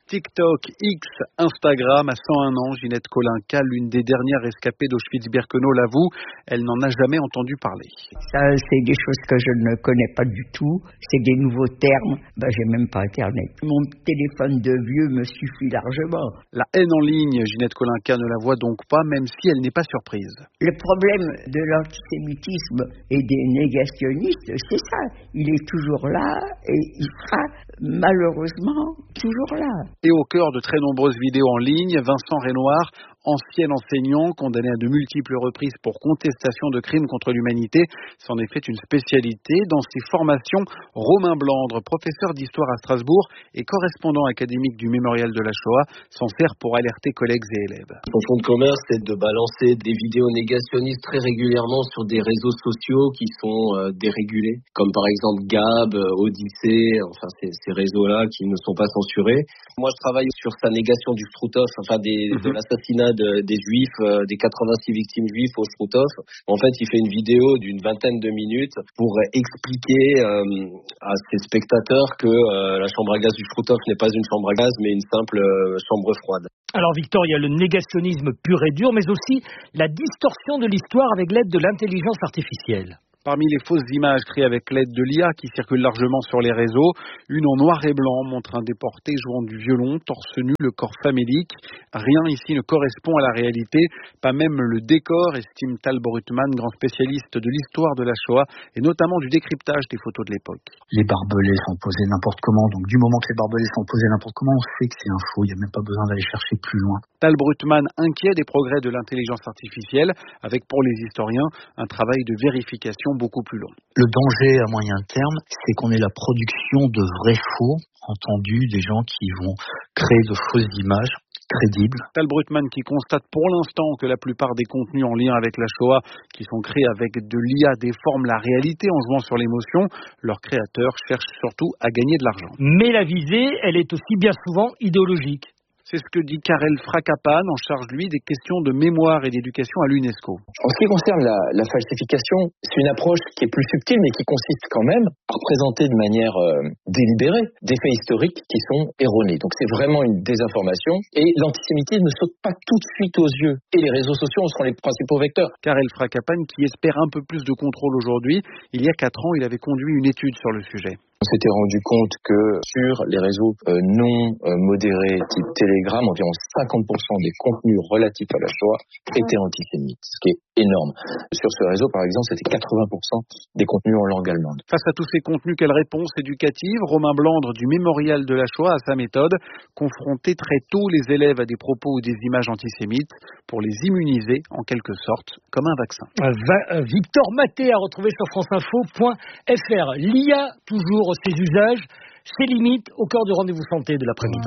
TikTok, X, Instagram, à cent un ans, Ginette Kolinka, l'une des dernières rescapées d'Auschwitz-Birkenau, l'avoue, elle n'en a jamais entendu parler.
Ça, c'est des choses que je ne connais pas du tout, c'est des nouveaux termes, ben, j'ai même pas Internet. Mon téléphone de vieux me suffit largement.
La haine en ligne, Ginette Kolinka ne la voit donc pas, même si elle n'est pas surprise.
Le problème de l'antisémitisme et des négationnistes, c'est ça, il est toujours là et il sera malheureusement toujours là.
Et au cœur de très nombreuses vidéos en ligne, Vincent Renoir, ancien enseignant, condamné à de multiples reprises pour contestation de crimes contre l'humanité, c'en est fait une spécialité. Dans ses formations, Romain Blandre, professeur d'histoire à Strasbourg et correspondant académique du Mémorial de la Shoah, s'en sert pour alerter collègues et élèves.
Son fond de commerce, c'est de balancer des vidéos négationnistes très régulièrement sur des réseaux sociaux qui sont euh, dérégulés, comme par exemple Gab, Odyssée, enfin ces, ces réseaux-là qui ne sont pas censurés. Moi, je travaille sur sa négation du Struthof, enfin des, mm-hmm. de l'assassinat De, des juifs, euh, des quatre-vingt-six victimes juives au Struthof. En fait, il fait une vidéo d'une vingtaine de minutes pour expliquer euh, à ses spectateurs que euh, la chambre à gaz du Struthof n'est pas une chambre à gaz, mais une simple euh, chambre froide.
Alors Victor, il y a le négationnisme pur et dur, mais aussi la distorsion de l'histoire avec l'aide de l'intelligence artificielle.
Parmi les fausses images créées avec l'aide de l'I A qui circulent largement sur les réseaux, une en noir et blanc montre un déporté jouant du violon, torse nu, le corps famélique. Rien ici ne correspond à la réalité, pas même le décor, estime Tal Brutman, grand spécialiste de l'histoire de la Shoah et notamment du décryptage des photos de l'époque.
Les barbelés sont posés n'importe comment, donc du moment que les barbelés sont posés n'importe comment, on sait que c'est un faux, il n'y a même pas besoin d'aller chercher plus loin.
Tal Brutman inquiet des progrès de l'intelligence artificielle, avec pour les historiens un travail de vérification beaucoup plus long.
Le danger à moyen terme, c'est qu'on ait la production de vrais faux, entendus, des gens qui vont créer de fausses images crédibles.
Tal Brutman qui constate pour l'instant que la plupart des contenus en lien avec la Shoah qui sont créés avec de l'I A déforment la réalité en jouant sur l'émotion. Leurs créateurs cherchent surtout à gagner de l'argent.
Mais la visée, elle est aussi bien souvent idéologique.
C'est ce que dit Karel Frakapan, en charge, lui, des questions de mémoire et d'éducation à l'UNESCO.
En ce qui concerne la, la falsification, c'est une approche qui est plus subtile, mais qui consiste quand même à représenter de manière euh, délibérée des faits historiques qui sont erronés. Donc c'est vraiment une désinformation, et l'antisémitisme ne saute pas tout de suite aux yeux. Et les réseaux sociaux en seront les principaux vecteurs.
Karel Frakapan, qui espère un peu plus de contrôle aujourd'hui, il y a quatre ans, il avait conduit une étude sur le sujet.
On s'était rendu compte que sur les réseaux euh, non euh, modérés type Telegram, environ cinquante pour cent des contenus relatifs à la Shoah étaient antisémites, ce qui est énorme. Sur ce réseau, par exemple, c'était quatre-vingts pour cent des contenus en langue allemande.
Face à tous ces contenus, quelle réponse éducative? Romain Blandre du Mémorial de la Shoah a sa méthode, confronter très tôt les élèves à des propos ou des images antisémites pour les immuniser en quelque sorte comme un vaccin.
Va, Victor Maté a retrouvé sur franceinfo point f r. L'I A, toujours ses usages, ses limites, au cœur du rendez-vous santé de l'après-midi.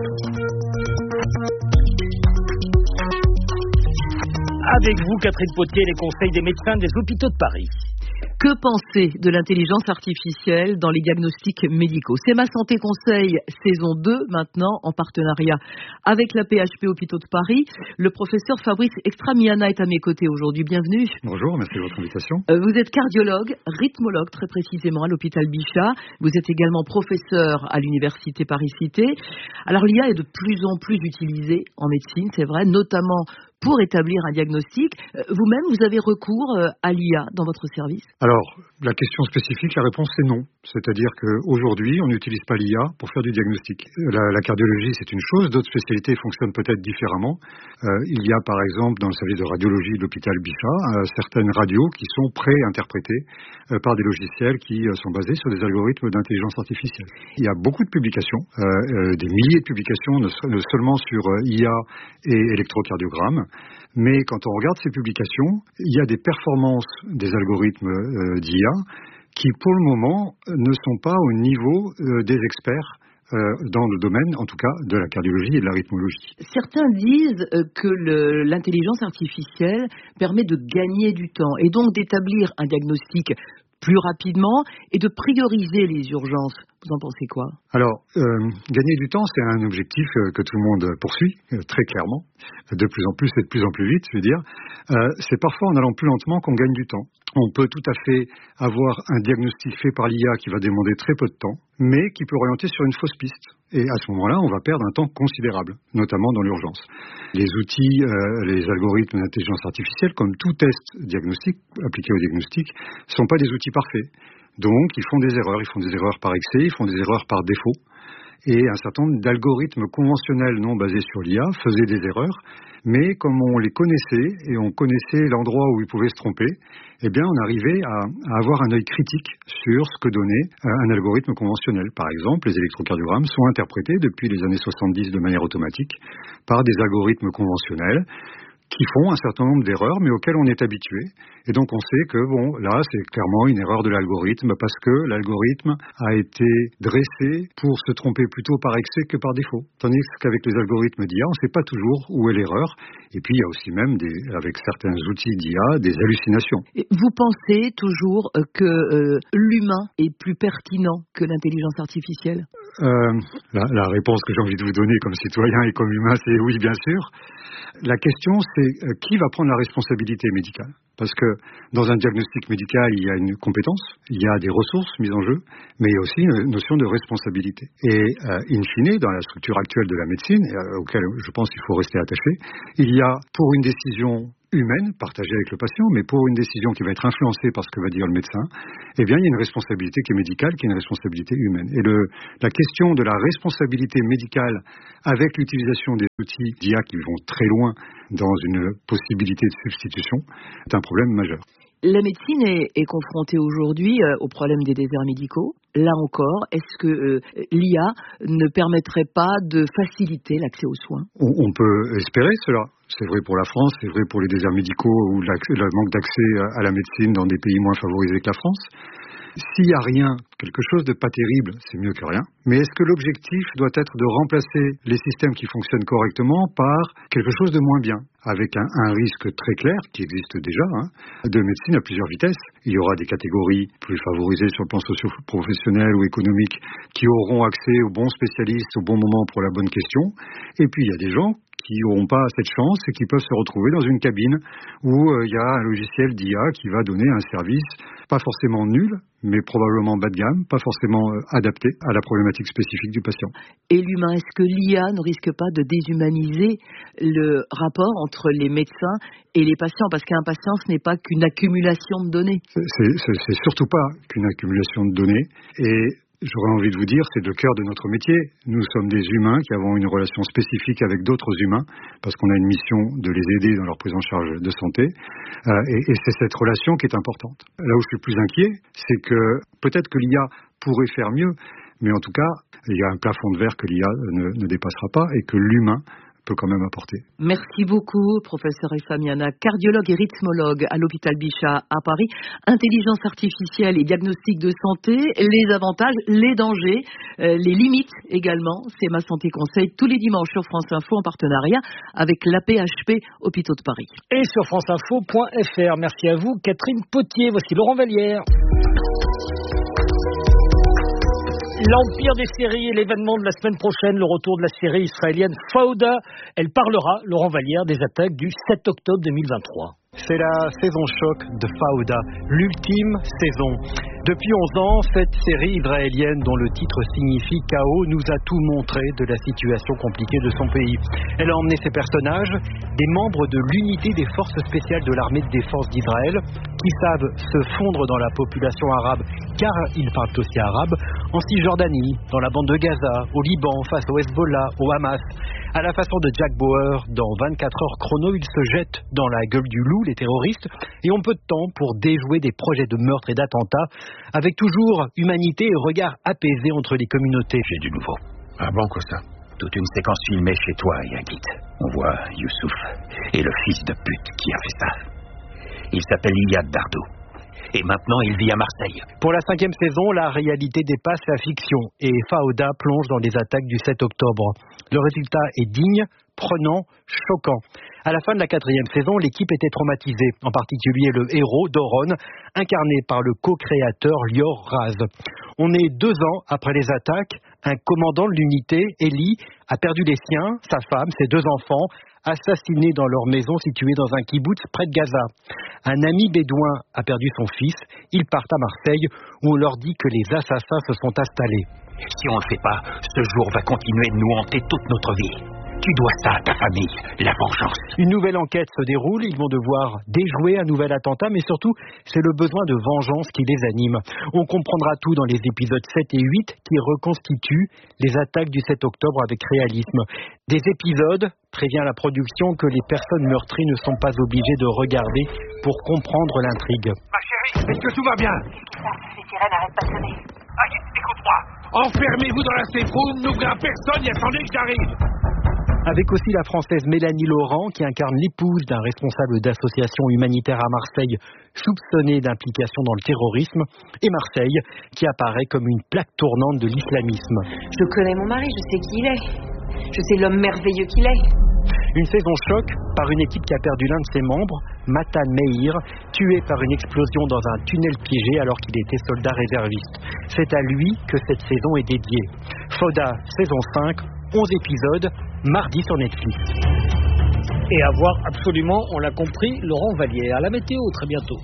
Avec vous, Catherine Potier, les conseils des médecins des hôpitaux de Paris.
Que penser de l'intelligence artificielle dans les diagnostics médicaux? C'est Ma Santé Conseil, saison deux, maintenant, en partenariat avec la P H P Hôpitaux de Paris. Le professeur Fabrice Extramiana est à mes côtés aujourd'hui. Bienvenue.
Bonjour, merci de votre invitation.
Vous êtes cardiologue, rythmologue très précisément à l'hôpital Bichat. Vous êtes également professeur à l'université Paris-Cité. Alors l'I A est de plus en plus utilisée en médecine, c'est vrai, notamment pour établir un diagnostic. Vous-même, vous avez recours à l'I A dans votre service?
Alors, la question spécifique, la réponse c'est non. C'est-à-dire qu'aujourd'hui, on n'utilise pas l'I A pour faire du diagnostic. La, la cardiologie, c'est une chose, d'autres spécialités fonctionnent peut-être différemment. Euh, il y a par exemple, dans le service de radiologie de l'hôpital Bichat, euh, certaines radios qui sont pré-interprétées euh, par des logiciels qui euh, sont basés sur des algorithmes d'intelligence artificielle. Il y a beaucoup de publications, euh, euh, des milliers de publications, ne, ne seulement sur euh, I A et électrocardiogramme, mais quand on regarde ces publications, il y a des performances des algorithmes euh, d'I A qui, pour le moment, ne sont pas au niveau euh, des experts euh, dans le domaine, en tout cas, de la cardiologie et de la rythmologie.
Certains disent euh, que le, l'intelligence artificielle permet de gagner du temps et donc d'établir un diagnostic plus rapidement et de prioriser les urgences. Vous en pensez quoi?
Alors, euh, gagner du temps, c'est un objectif euh, que tout le monde poursuit, euh, très clairement, de plus en plus et de plus en plus vite, je veux dire. Euh, c'est parfois en allant plus lentement qu'on gagne du temps. On peut tout à fait avoir un diagnostic fait par l'I A qui va demander très peu de temps, mais qui peut orienter sur une fausse piste. Et à ce moment-là, on va perdre un temps considérable, notamment dans l'urgence. Les outils, euh, les algorithmes d'intelligence artificielle, comme tout test diagnostic, appliqué au diagnostic, ne sont pas des outils parfaits. Donc, ils font des erreurs. Ils font des erreurs par excès, ils font des erreurs par défaut. Et un certain nombre d'algorithmes conventionnels non basés sur l'I A faisaient des erreurs, mais comme on les connaissait et on connaissait l'endroit où ils pouvaient se tromper, eh bien on arrivait à, à avoir un œil critique sur ce que donnait un algorithme conventionnel. Par exemple, les électrocardiogrammes sont interprétés depuis les années soixante-dix de manière automatique par des algorithmes conventionnels qui font un certain nombre d'erreurs, mais auxquelles on est habitué. Et donc on sait que, bon, là, c'est clairement une erreur de l'algorithme, parce que l'algorithme a été dressé pour se tromper plutôt par excès que par défaut. Tandis qu'avec les algorithmes d'I A, on ne sait pas toujours où est l'erreur. Et puis, il y a aussi même, des, avec certains outils d'I A, des hallucinations.
Et vous pensez toujours que euh, l'humain est plus pertinent que l'intelligence artificielle?
euh, la, la réponse que j'ai envie de vous donner comme citoyen et comme humain, c'est oui, bien sûr. La question, c'est euh, qui va prendre la responsabilité médicale? Parce que dans un diagnostic médical, il y a une compétence, il y a des ressources mises en jeu, mais il y a aussi une notion de responsabilité. Et euh, in fine, dans la structure actuelle de la médecine, euh, auquel je pense qu'il faut rester attaché, il y a pour une décision humaine, partagée avec le patient, mais pour une décision qui va être influencée par ce que va dire le médecin, eh bien, il y a une responsabilité qui est médicale, qui est une responsabilité humaine. Et le, la question de la responsabilité médicale avec l'utilisation des outils d'I A qui vont très loin dans une possibilité de substitution est un problème majeur.
La médecine est, est confrontée aujourd'hui euh, au problème des déserts médicaux. Là encore, est-ce que euh, l'I A ne permettrait pas de faciliter l'accès aux soins?
on, on peut espérer cela. C'est vrai pour la France, c'est vrai pour les déserts médicaux ou le manque d'accès à la médecine dans des pays moins favorisés que la France. S'il n'y a rien, quelque chose de pas terrible, c'est mieux que rien. Mais est-ce que l'objectif doit être de remplacer les systèmes qui fonctionnent correctement par quelque chose de moins bien, avec un, un risque très clair, qui existe déjà, hein, de médecine à plusieurs vitesses? Il y aura des catégories plus favorisées sur le plan socio-professionnel ou économique qui auront accès aux bons spécialistes au bon moment pour la bonne question. Et puis il y a des gens qui n'auront pas cette chance et qui peuvent se retrouver dans une cabine où il euh, y a un logiciel d'I A qui va donner un service pas forcément nul, mais probablement bas de gamme, pas forcément euh, adapté à la problématique spécifique du patient.
Et l'humain, est-ce que l'I A ne risque pas de déshumaniser le rapport entre les médecins et les patients? Parce qu'un patient, ce n'est pas qu'une accumulation de données.
C'est, c'est, c'est surtout pas qu'une accumulation de données. Et j'aurais envie de vous dire, c'est le cœur de notre métier. Nous sommes des humains qui avons une relation spécifique avec d'autres humains, parce qu'on a une mission de les aider dans leur prise en charge de santé. Euh, et, et c'est cette relation qui est importante. Là où je suis plus inquiet, c'est que peut-être que l'I A pourrait faire mieux, mais en tout cas, il y a un plafond de verre que l'I A ne, ne dépassera pas et que l'humain peut quand même apporter.
Merci beaucoup, professeur Efamiana, cardiologue et rythmologue à l'hôpital Bichat à Paris. Intelligence artificielle et diagnostic de santé, les avantages, les dangers, euh, les limites également. C'est Ma Santé Conseil tous les dimanches sur France Info en partenariat avec l'A P H P Hôpitaux de Paris.
Et sur franceinfo point f r. Merci à vous, Catherine Potier. Voici Laurent Vallière. L'Empire des séries et l'événement de la semaine prochaine, le retour de la série israélienne Fauda. Elle parlera, Laurent Vallière, des attaques du sept octobre deux mille vingt-trois.
C'est la saison choc de Fauda, l'ultime saison. Depuis onze ans, cette série israélienne dont le titre signifie chaos nous a tout montré de la situation compliquée de son pays. Elle a emmené ses personnages, des membres de l'unité des forces spéciales de l'armée de défense d'Israël, qui savent se fondre dans la population arabe, car ils parlent aussi arabe, en Cisjordanie, dans la bande de Gaza, au Liban, face au Hezbollah, au Hamas. À la façon de Jack Bauer, dans vingt-quatre heures chrono, il se jette dans la gueule du loup, les terroristes, et ont peu de temps pour déjouer des projets de meurtre et d'attentats, avec toujours humanité et regard apaisé entre les communautés.
J'ai du nouveau. Ah bon, quoi ça? Toute une séquence filmée chez toi, Yagit. On voit Youssouf et le fils de pute qui a fait ça. Il s'appelle Iyad Dardou. Et maintenant, il vit à Marseille.
Pour la cinquième saison, la réalité dépasse la fiction et Fauda plonge dans les attaques du sept octobre. Le résultat est digne, prenant, choquant. À la fin de la quatrième saison, l'équipe était traumatisée, en particulier le héros, Doron, incarné par le co-créateur Lior Raz. On est deux ans après les attaques, un commandant de l'unité, Eli, a perdu les siens, sa femme, ses deux enfants, assassinés dans leur maison située dans un kibboutz près de Gaza. Un ami bédouin a perdu son fils, ils partent à Marseille où on leur dit que les assassins se sont installés.
Si on ne le fait pas, ce jour va continuer de nous hanter toute notre vie. Tu dois ça à ta famille, la vengeance.
Une nouvelle enquête se déroule, ils vont devoir déjouer un nouvel attentat, mais surtout, c'est le besoin de vengeance qui les anime. On comprendra tout dans les épisodes sept et huit qui reconstituent les attaques du sept octobre avec réalisme. Des épisodes, prévient la production, que les personnes meurtries ne sont pas obligées de regarder pour comprendre l'intrigue.
Ma chérie, est-ce que tout va bien?
Les sirènes n'arrêtent pas de sonner.
Ah, écoute-moi. Enfermez-vous dans la safe room, n'ouvrez à personne et attendez que j'arrive.
Avec aussi la Française Mélanie Laurent, qui incarne l'épouse d'un responsable d'association humanitaire à Marseille, soupçonné d'implication dans le terrorisme, et Marseille, qui apparaît comme une plaque tournante de l'islamisme.
Je connais mon mari, je sais qui il est. Je sais l'homme merveilleux qu'il est.
Une saison choc par une équipe qui a perdu l'un de ses membres, Matan Meir, tué par une explosion dans un tunnel piégé alors qu'il était soldat réserviste. C'est à lui que cette saison est dédiée. Foda, saison cinq, onze épisodes, mardi sur Netflix.
Et à voir absolument, on l'a compris, Laurent Vallière. À la météo, très bientôt.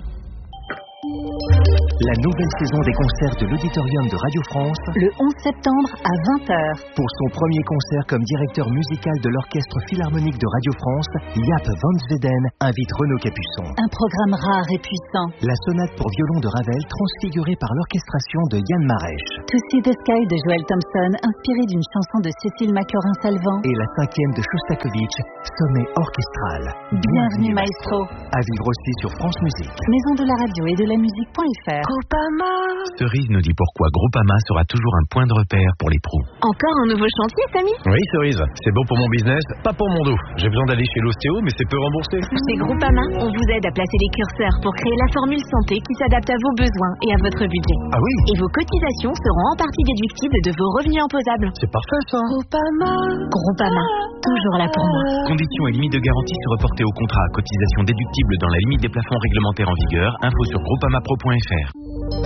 La nouvelle saison des concerts de l'Auditorium de Radio France,
le onze septembre à vingt heures.
Pour son premier concert comme directeur musical de l'Orchestre Philharmonique de Radio France, Jaap van Zweden invite Renaud Capuçon.
Un programme rare et puissant.
La sonate pour violon de Ravel transfigurée par l'orchestration de Yann Marèche.
To See the Sky de Joël Thompson, inspiré d'une chanson de Cécile Maclaurin-Salvant.
Et la cinquième de Shostakovich, Sommet orchestral.
Bienvenue, maestro.
À vivre aussi sur France Musique.
Maison de la radio et de la musique.fr. Groupama.
Cerise nous dit pourquoi Groupama sera toujours un point de repère pour les pros.
Encore un nouveau chantier, Samy?
Oui, Cerise, c'est bon pour mon business, pas pour mon dos. J'ai besoin d'aller chez l'ostéo, mais c'est peu remboursé.
Chez Groupama, on vous aide à placer les curseurs pour créer la formule santé qui s'adapte à vos besoins et à votre budget.
Ah oui?
Et vos cotisations seront en partie déductibles de vos revenus imposables.
C'est parfait, ça.
Groupama. Groupama, toujours là pour moi.
Conditions et limites de garantie se reporter au contrat. Cotisation déductible dans la limite des plafonds réglementaires en vigueur. Info sur groupamapro point f r.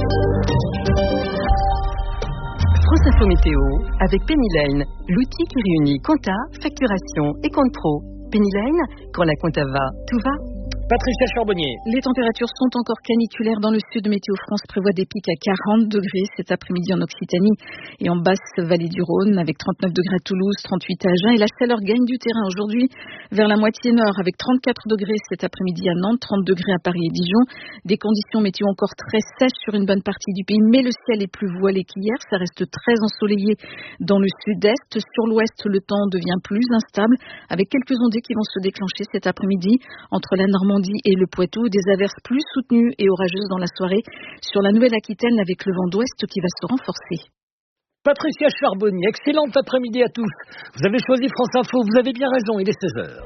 France Info Météo avec Penny Lane, l'outil qui réunit compta, facturation et compte pro. Penny Lane, quand la compta va, tout va.
Patricia Charbonnier.
Les températures sont encore caniculaires dans le sud. Météo France prévoit des pics à quarante degrés cet après-midi en Occitanie et en basse vallée du Rhône, avec trente-neuf degrés à Toulouse, trente-huit à Agen. Et la chaleur gagne du terrain aujourd'hui vers la moitié nord, avec trente-quatre degrés cet après-midi à Nantes, trente degrés à Paris et Dijon. Des conditions météo encore très sèches sur une bonne partie du pays, mais le ciel est plus voilé qu'hier. Ça reste très ensoleillé dans le sud-est. Sur l'ouest, le temps devient plus instable, avec quelques ondées qui vont se déclencher cet après-midi entre la Normandie et le Poitou, des averses plus soutenues et orageuses dans la soirée sur la Nouvelle-Aquitaine avec le vent d'ouest qui va se renforcer.
Patricia Charbonnier, excellent après-midi à tous. Vous avez choisi France Info, vous avez bien raison, il est seize heures.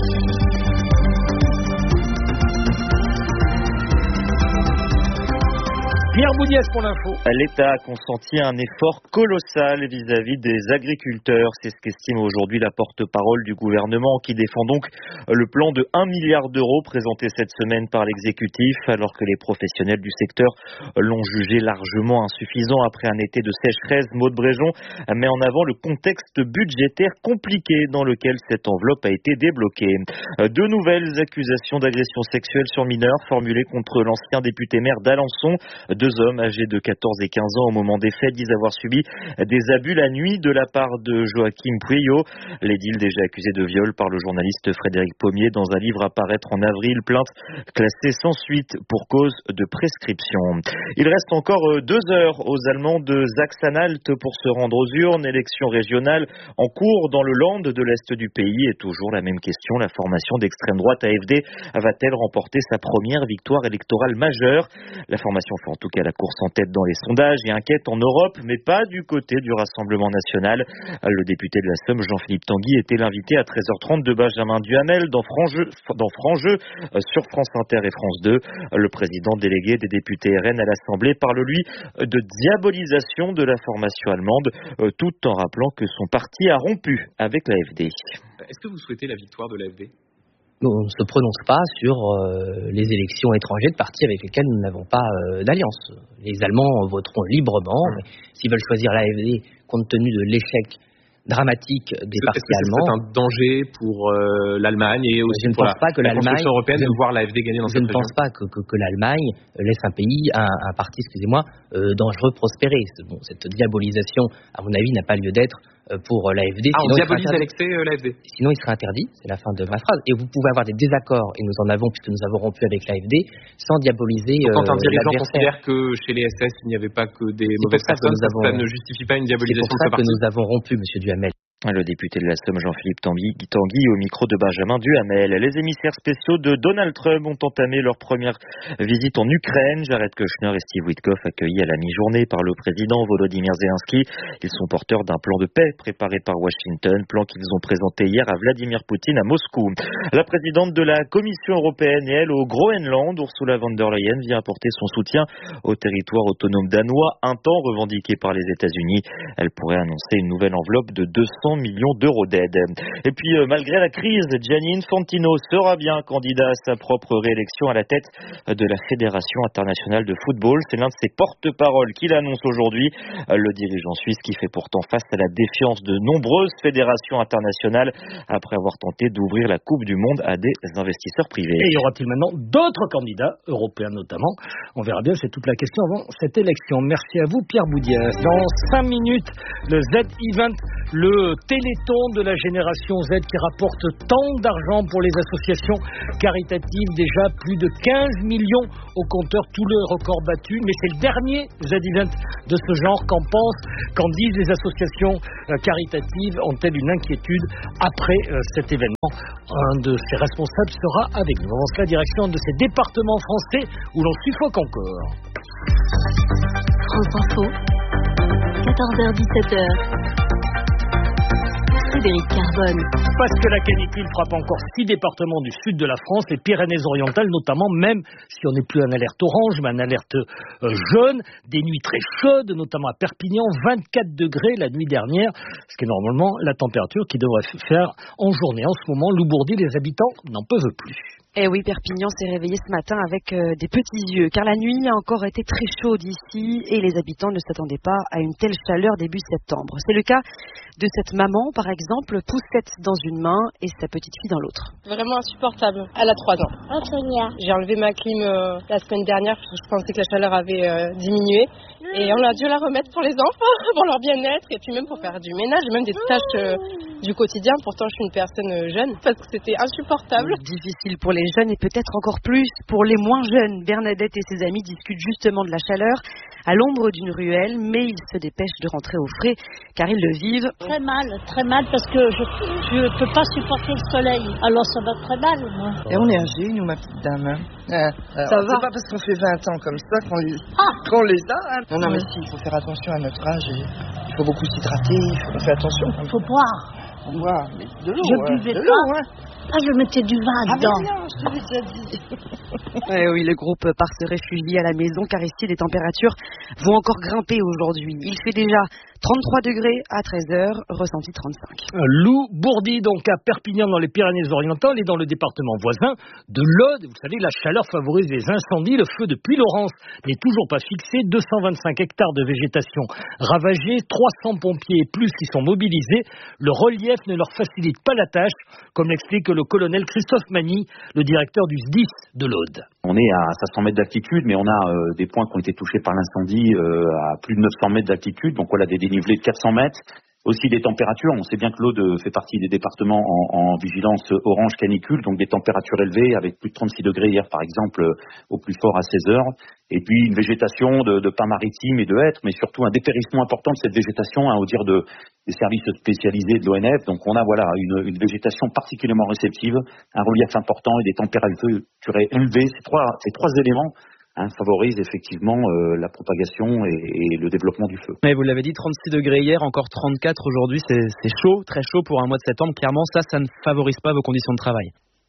Pierre Boudiès pour l'info.
L'État a consenti un effort colossal vis-à-vis des agriculteurs. C'est ce qu'estime aujourd'hui la porte-parole du gouvernement qui défend donc le plan de un milliard d'euros présenté cette semaine par l'exécutif, alors que les professionnels du secteur l'ont jugé largement insuffisant après un été de sécheresse. Maud Bréjon met en avant le contexte budgétaire compliqué dans lequel cette enveloppe a été débloquée. De nouvelles accusations d'agression sexuelle sur mineurs formulées contre l'ancien député maire d'Alençon. Deux hommes âgés de quatorze et quinze ans au moment des faits disent avoir subi des abus la nuit de la part de Joachim Pueyo. L'édile déjà accusé de viol par le journaliste Frédéric Pommier dans un livre à paraître en avril, plainte classée sans suite pour cause de prescription. Il reste encore deux heures aux Allemands de Sachsen-Anhalt pour se rendre aux urnes. Élection régionale en cours dans le Land de l'Est du pays. Et toujours la même question, la formation d'extrême droite A F D va-t-elle remporter sa première victoire électorale majeure? La formation fait en tout cas la course en tête dans les sondages et inquiète en Europe, mais pas du côté du Rassemblement national. Le député de la Somme, Jean-Philippe Tanguy, était l'invité à treize heures trente de Benjamin Duhamel dans Franc-Jeu, dans Franc-Jeu sur France Inter et France deux. Le président délégué des députés R N à l'Assemblée parle, lui, de diabolisation de la formation allemande, tout en rappelant que son parti a rompu avec l'A F D.
Est-ce que vous souhaitez la victoire de l'A F D ?
on ne se prononce pas sur euh, les élections étrangères de partis avec lesquels nous n'avons pas euh, d'alliance. Les Allemands voteront librement, mais s'ils veulent choisir l'A F D compte tenu de l'échec dramatique des partis allemands.
C'est un danger pour euh, l'Allemagne et aussi
je ne
pour
pense
la,
pas que
la construction européenne
je,
de voir l'A F D gagner dans
je
cette
ne
région.
pense pas que, que, que l'Allemagne laisse un pays, un, un parti, excusez-moi, euh, dangereux prospérer. Bon, cette diabolisation, à mon avis, n'a pas lieu d'être pour l'A F D.
Ah, on diabolise à l'excès euh, l'A F D.
Sinon, il serait interdit, c'est la fin de ma phrase. Et vous pouvez avoir des désaccords, et nous en avons puisque nous avons rompu avec l'A F D, sans diaboliser euh,
Quand un dirigeant
l'adversaire.
considère que chez les S S, il n'y avait pas que des mauvaises personnes, ça, avons... ça ne justifie pas une diabolisation de ce parti.
C'est pour ça que nous avons rompu, Monsieur Duhamel.
Le député de la Somme, Jean-Philippe Tanguy, Tanguy, au micro de Benjamin Duhamel. Les émissaires spéciaux de Donald Trump ont entamé leur première visite en Ukraine. Jared Kushner et Steve Witkoff, accueillis à la mi-journée par le président Volodymyr Zelensky. Ils sont porteurs d'un plan de paix préparé par Washington, plan qu'ils ont présenté hier à Vladimir Poutine à Moscou. La présidente de la Commission européenne et elle au Groenland, Ursula von der Leyen, vient apporter son soutien au territoire autonome danois, un temps revendiqué par les États-Unis. Elle pourrait annoncer une nouvelle enveloppe de deux cents millions d'euros d'aide. Et puis, euh, malgré la crise, Gianni Infantino sera bien candidat à sa propre réélection à la tête de la Fédération internationale de football. C'est l'un de ses porte-paroles qu'il annonce aujourd'hui. Euh, le dirigeant suisse qui fait pourtant face à la défiance de nombreuses fédérations internationales après avoir tenté d'ouvrir la Coupe du Monde à des investisseurs privés.
Et y aura-t-il maintenant d'autres candidats, européens notamment? On verra bien, c'est toute la question avant cette élection. Merci à vous, Pierre Boudias. Dans cinq minutes, le Z-Event, le téléthon de la génération Z qui rapporte tant d'argent pour les associations caritatives, déjà plus de quinze millions au compteur, tous les records battus, mais c'est le dernier Z-Event de ce genre. Qu'en pensent, qu'en disent les associations caritatives? Ont-elles une inquiétude après euh, cet événement? Un de ses responsables sera avec nous. Avant cela, direction de ces départements français où l'on suffoque encore.
France Info, quatorze heures dix-sept heures. Frédéric Carbone.
Parce que la canicule frappe encore six départements du sud de la France, les Pyrénées-Orientales notamment, même si on n'est plus en alerte orange, mais en alerte euh, jaune, des nuits très chaudes, notamment à Perpignan, vingt-quatre degrés la nuit dernière, ce qui est normalement la température qui devrait faire en journée. En ce moment, Loubourdi, les habitants n'en peuvent plus.
Eh oui, Perpignan s'est réveillé ce matin avec euh, des petits yeux, car la nuit a encore été très chaude ici et les habitants ne s'attendaient pas à une telle chaleur début septembre. C'est le cas de cette maman, par exemple, poussette dans une main et sa petite fille dans l'autre.
Vraiment insupportable. Elle a trois ans. J'ai enlevé ma clim euh, la semaine dernière parce que je pensais que la chaleur avait euh, diminué. Et on a dû la remettre pour les enfants, pour leur bien-être et puis même pour faire du ménage, même des tâches euh, du quotidien. Pourtant, je suis une personne jeune parce que c'était insupportable.
Difficile pour les jeunes et peut-être encore plus pour les moins jeunes. Bernadette et ses amis discutent justement de la chaleur à l'ombre d'une ruelle, mais ils se dépêchent de rentrer au frais car ils le vivent.
Très mal, très mal parce que je ne peux pas supporter le soleil. Alors ça va très mal, moi.
Et on est âgés, nous, ma petite dame. Hein. Euh,
ça va.
C'est pas parce qu'on fait vingt ans comme ça qu'on les, ah qu'on les a. Hein. Non, non, mais si, il faut faire attention à notre âge. Et il faut beaucoup s'hydrater, il faut faire attention.
Il faut boire.
Faut boire, mais de l'eau.
Je
ouais,
buvais
de
pas.
l'eau, ouais.
Ah, je mettais du vin
ah
dedans.
Mais non, je te l'ai déjà dit.
Eh oui, le groupe part se réfugier à la maison car ici les températures vont encore grimper aujourd'hui. Il fait déjà trente-trois degrés à treize heures, ressenti trente-cinq.
Lou Bourdi, donc à Perpignan dans les Pyrénées-Orientales et dans le département voisin de l'Aude. Vous savez, la chaleur favorise les incendies. Le feu depuis Laurence n'est toujours pas fixé. deux cent vingt-cinq hectares de végétation ravagés, trois cents pompiers et plus qui sont mobilisés. Le relief ne leur facilite pas la tâche, comme l'explique le colonel Christophe Magny, le directeur du S D I S de l'Aude.
On est à cinq cents mètres d'altitude, mais on a euh, des points qui ont été touchés par l'incendie euh, à plus de neuf cents mètres d'altitude, donc voilà des dénivelés de quatre cents mètres. Aussi des températures, on sait bien que l'Aude fait partie des départements en, en vigilance orange canicule, donc des températures élevées avec plus de trente-six degrés hier par exemple au plus fort à seize heures. Et puis une végétation de, de pins maritimes et de hêtres, mais surtout un dépérissement important de cette végétation, hein, au dire de, des services spécialisés de l'O N F. Donc on a voilà une, une végétation particulièrement réceptive, un relief important et des températures élevées. Ces trois, ces trois éléments Hein, favorise effectivement euh, la propagation et, et le développement du feu.
Mais vous l'avez dit, trente-six degrés hier, encore trente-quatre aujourd'hui, c'est, c'est chaud, très chaud pour un mois de septembre. Clairement, ça, ça ne favorise pas vos conditions de travail.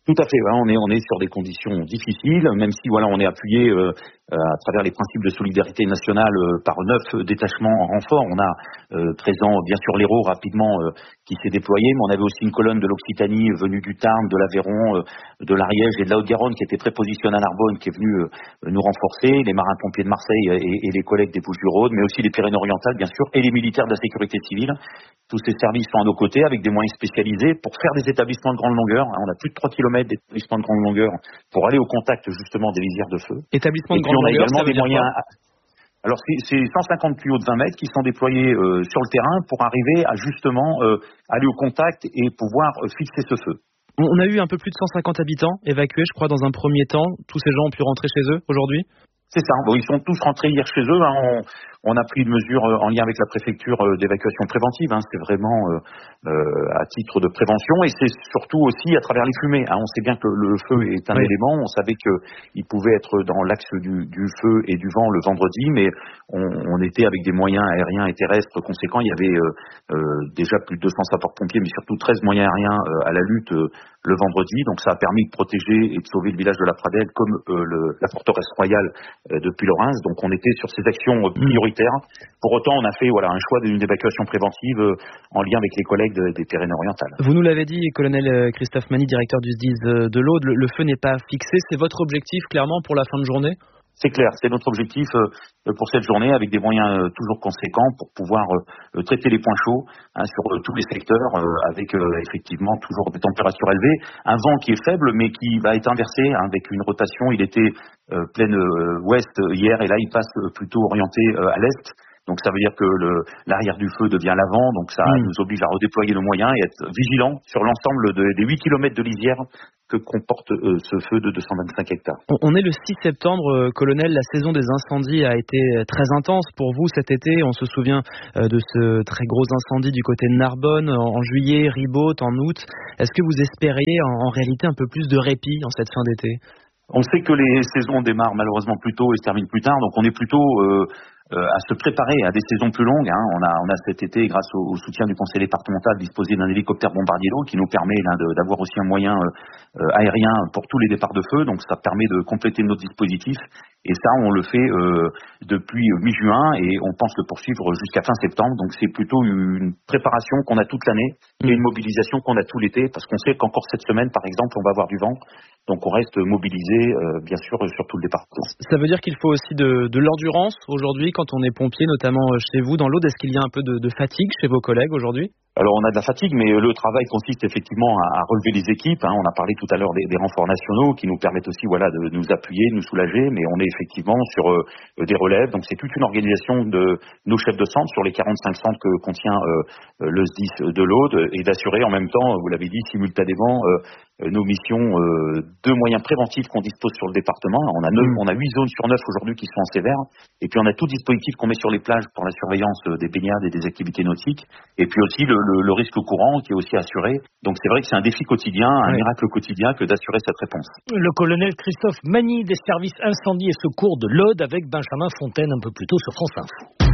Tout à fait, voilà, on est on est sur des conditions difficiles, même si voilà on est appuyé euh, à travers les principes de solidarité nationale euh, par neuf détachements en renfort. On a euh, présent bien sûr l'Hérault rapidement euh, qui s'est déployé, mais on avait aussi une colonne de l'Occitanie venue du Tarn, de l'Aveyron, euh, de l'Ariège et de la Haute-Garonne qui était prépositionnée à Narbonne, qui est venue euh, nous renforcer, les marins-pompiers de Marseille et, et les collègues des Bouches-du-Rhône, mais aussi les Pyrénées-Orientales bien sûr, et les militaires de la sécurité civile. Tous ces services sont à nos côtés avec des moyens spécialisés pour faire des établissements de grande longueur. On a plus de trois kilomètres d'établissements de grande longueur pour aller au contact justement des lisières de feu.
Établissements de grande
longueur, on a également
des
moyens. À... Alors c'est cent cinquante tuyaux de vingt mètres qui sont déployés euh, sur le terrain pour arriver à justement euh, aller au contact et pouvoir euh, fixer ce feu.
On a eu un peu plus de cent cinquante habitants évacués, je crois, dans un premier temps. Tous ces gens ont pu rentrer chez eux aujourd'hui ?
C'est ça. Bon, ils sont tous rentrés hier chez eux. Hein. On, on a pris une mesure euh, en lien avec la préfecture euh, d'évacuation préventive. Hein. C'est vraiment euh, euh, à titre de prévention et c'est surtout aussi à travers les fumées. Hein. On sait bien que le feu est un oui. élément. On savait qu'il pouvait être dans l'axe du, du feu et du vent le vendredi, mais on, on était avec des moyens aériens et terrestres conséquents. Il y avait euh, euh, déjà plus de deux cents sapeurs-pompiers, mais surtout treize moyens aériens euh, à la lutte euh, le vendredi. Donc ça a permis de protéger et de sauver le village de la Pradelle comme euh, le, la forteresse royale depuis Lorrains, donc on était sur ces actions prioritaires. Pour autant, on a fait voilà un choix d'une évacuation préventive euh, en lien avec les collègues de, des Pyrénées-Orientales.
Vous nous l'avez dit, colonel Christophe Mani, directeur du S D I S de l'Aude, le, le feu n'est pas fixé. C'est votre objectif clairement pour la fin de journée ?
C'est clair, c'est notre objectif euh, pour cette journée avec des moyens euh, toujours conséquents pour pouvoir euh, traiter les points chauds hein, sur euh, tous les secteurs euh, avec euh, effectivement toujours des températures élevées, un vent qui est faible mais qui va être inversé hein, avec une rotation. Il était euh, pleine euh, ouest hier et là il passe euh, plutôt orienté euh, à l'est. Donc ça veut dire que le, l'arrière du feu devient l'avant, donc ça mmh. nous oblige à redéployer nos moyens et être vigilants sur l'ensemble de, des huit kilomètres de lisière que comporte euh, ce feu de deux cent vingt-cinq hectares.
On est le six septembre, euh, colonel, la saison des incendies a été très intense pour vous cet été. On se souvient euh, de ce très gros incendie du côté de Narbonne en, en juillet, Ribaute en août. Est-ce que vous espériez en, en réalité un peu plus de répit en cette fin d'été ?
On sait que les saisons démarrent malheureusement plus tôt et se terminent plus tard, donc on est plutôt... Euh, Euh, à se préparer à des saisons plus longues. Hein. On a, on a cet été, grâce au, au soutien du conseil départemental, disposé d'un hélicoptère bombardier d'eau qui nous permet là, de, d'avoir aussi un moyen euh, aérien pour tous les départs de feu. Donc ça permet de compléter notre dispositif. Et ça, on le fait euh, depuis mi-juin et on pense le poursuivre jusqu'à fin septembre. Donc c'est plutôt une préparation qu'on a toute l'année et une mobilisation qu'on a tout l'été parce qu'on sait qu'encore cette semaine, par exemple, on va avoir du vent. Donc on reste mobilisé, euh, bien sûr, sur tout le département.
Ça veut dire qu'il faut aussi de, de l'endurance aujourd'hui quand on est pompier, notamment chez vous dans l'Aude. Est-ce qu'il y a un peu de, de fatigue chez vos collègues aujourd'hui ?
Alors on a de la fatigue, mais le travail consiste effectivement à, à relever les équipes. Hein. On a parlé tout à l'heure des, des renforts nationaux qui nous permettent aussi voilà, de nous appuyer, de nous soulager, mais on est effectivement sur euh, des relèves. Donc c'est toute une organisation de nos chefs de centre sur les quarante-cinq centres que contient euh, le S D I S de l'Aude et d'assurer en même temps, vous l'avez dit, simultanément euh, nos missions euh, de moyens préventifs qu'on dispose sur le département. On a neuf, on a huit zones sur neuf aujourd'hui qui sont en sévère. Et puis on a tout dispositif qu'on met sur les plages pour la surveillance des baignades et des activités nautiques. Et puis aussi le, le, le risque courant qui est aussi assuré. Donc c'est vrai que c'est un défi quotidien, un ouais. miracle quotidien que d'assurer cette réponse.
Le colonel Christophe Mani des services incendie et secours de l'Aude avec Benjamin Fontaine un peu plus tôt sur France Info.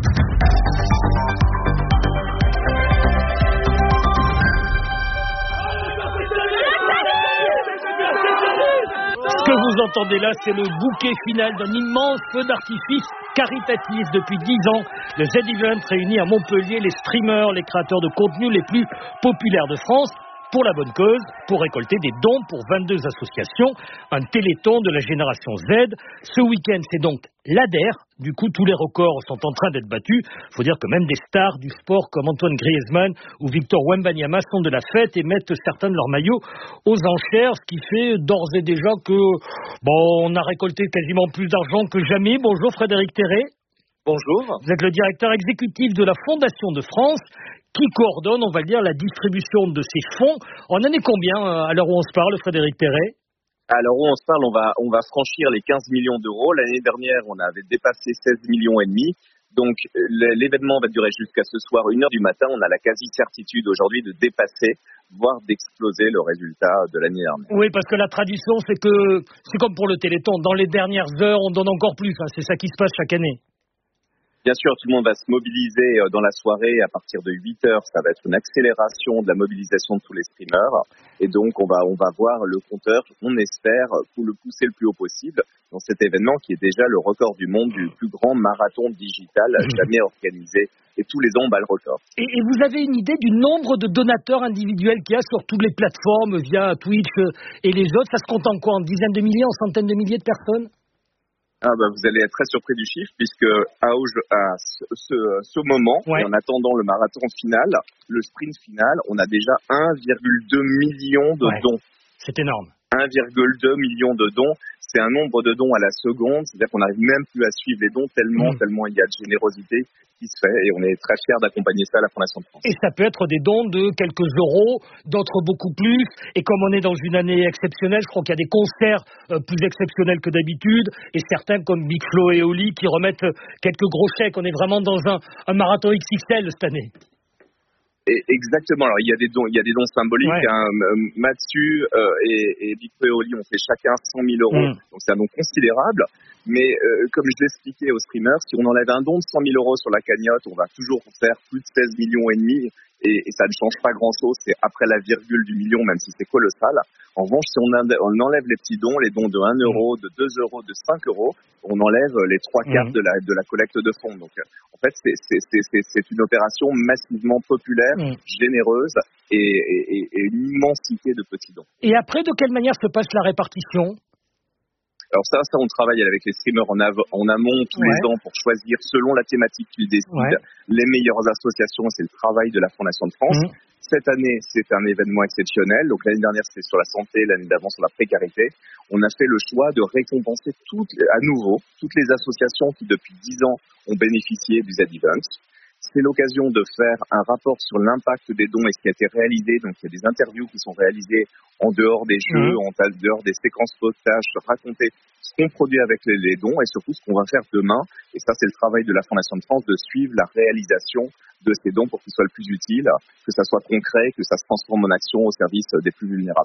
Ce que vous entendez là, c'est le bouquet final d'un immense feu d'artifice caritatif depuis dix ans. Le Z-Event réunit à Montpellier les streamers, les créateurs de contenu les plus populaires de France pour la bonne cause, pour récolter des dons pour vingt-deux associations, un téléthon de la génération Z. Ce week-end, c'est donc l'A D E R. Du coup, tous les records sont en train d'être battus. Il faut dire que même des stars du sport comme Antoine Griezmann ou Victor Wembanyama sont de la fête et mettent certains de leurs maillots aux enchères, ce qui fait d'ores et déjà que, bon, on a récolté quasiment plus d'argent que jamais. Bonjour Frédéric Terret.
Bonjour.
Vous êtes le directeur exécutif de la Fondation de France qui coordonne, on va dire, la distribution de ces fonds. On en est combien à l'heure où on se parle, Frédéric Terret ?
À l'heure où on se parle, on va, on va franchir les quinze millions d'euros. L'année dernière, on avait dépassé seize millions et demi. Donc, l'événement va durer jusqu'à ce soir, une heure du matin. On a la quasi-certitude aujourd'hui de dépasser, voire d'exploser le résultat de l'année dernière.
Oui, parce que la tradition, c'est que, c'est comme pour le Téléthon. Dans les dernières heures, on donne encore plus. Hein. C'est ça qui se passe chaque année.
Bien sûr, tout le monde va se mobiliser dans la soirée. À partir de huit heures, ça va être une accélération de la mobilisation de tous les streamers. Et donc, on va, on va voir le compteur, on espère, pour le pousser le plus haut possible dans cet événement qui est déjà le record du monde du plus grand marathon digital jamais organisé. Et tous les ans, on bat le record.
Et, et vous avez une idée du nombre de donateurs individuels qu'il y a sur toutes les plateformes via Twitch et les autres? Ça se compte en quoi? En dizaines de milliers, en centaines de milliers de personnes?
Ah bah vous allez être très surpris du chiffre puisque à, à ce, ce, ce moment, ouais. et en attendant le marathon final, le sprint final, on a déjà un virgule deux million de ouais. dons.
C'est énorme.
un virgule deux million de dons, c'est un nombre de dons à la seconde, c'est-à-dire qu'on n'arrive même plus à suivre les dons tellement, mmh. tellement il y a de générosité qui se fait et on est très fiers d'accompagner ça à la Fondation de France.
Et ça peut être des dons de quelques euros, d'autres beaucoup plus, et comme on est dans une année exceptionnelle, je crois qu'il y a des concerts euh, plus exceptionnels que d'habitude, et certains comme Big Flo et Oli qui remettent quelques gros chèques. On est vraiment dans un, un marathon X X L cette année.
Et exactement. Alors il y a des dons, il y a des dons symboliques. Ouais. Hein. Mathieu euh, et, et Big Flo et Oli ont fait chacun cent mille euros, mmh. donc c'est un don considérable. Mais euh, comme je l'expliquais aux streamers, si on enlève un don de cent mille euros sur la cagnotte, on va toujours faire plus de seize millions et demi, et, et ça ne change pas grand-chose. C'est après la virgule du million, même si c'est colossal. En revanche, si on, on enlève les petits dons, les dons de un euro, de deux euros, de cinq euros, on enlève les trois quarts mmh. de la de la collecte de fonds. Donc, en fait, c'est c'est c'est c'est, c'est une opération massivement populaire, mmh. généreuse et, et, et une immensité de petits dons.
Et après, de quelle manière se passe la répartition?
Alors ça, ça, on travaille avec les streamers en, av- en amont tous ouais. les ans pour choisir, selon la thématique qu'ils décident, ouais. les meilleures associations. C'est le travail de la Fondation de France. Mmh. Cette année, c'est un événement exceptionnel. Donc l'année dernière, c'était sur la santé, l'année d'avant sur la précarité. On a fait le choix de récompenser toutes, à nouveau toutes les associations qui, depuis dix ans, ont bénéficié du Z-Event. C'est l'occasion de faire un rapport sur l'impact des dons et ce qui a été réalisé. Donc, il y a des interviews qui sont réalisées en dehors des jeux, mmh. en dehors des séquences potage, de raconter ce qu'on produit avec les, les dons et surtout ce qu'on va faire demain. Et ça, c'est le travail de la Fondation de France de suivre la réalisation de ces dons pour qu'ils soient le plus utiles, que ça soit concret, que ça se transforme en action au service des plus vulnérables.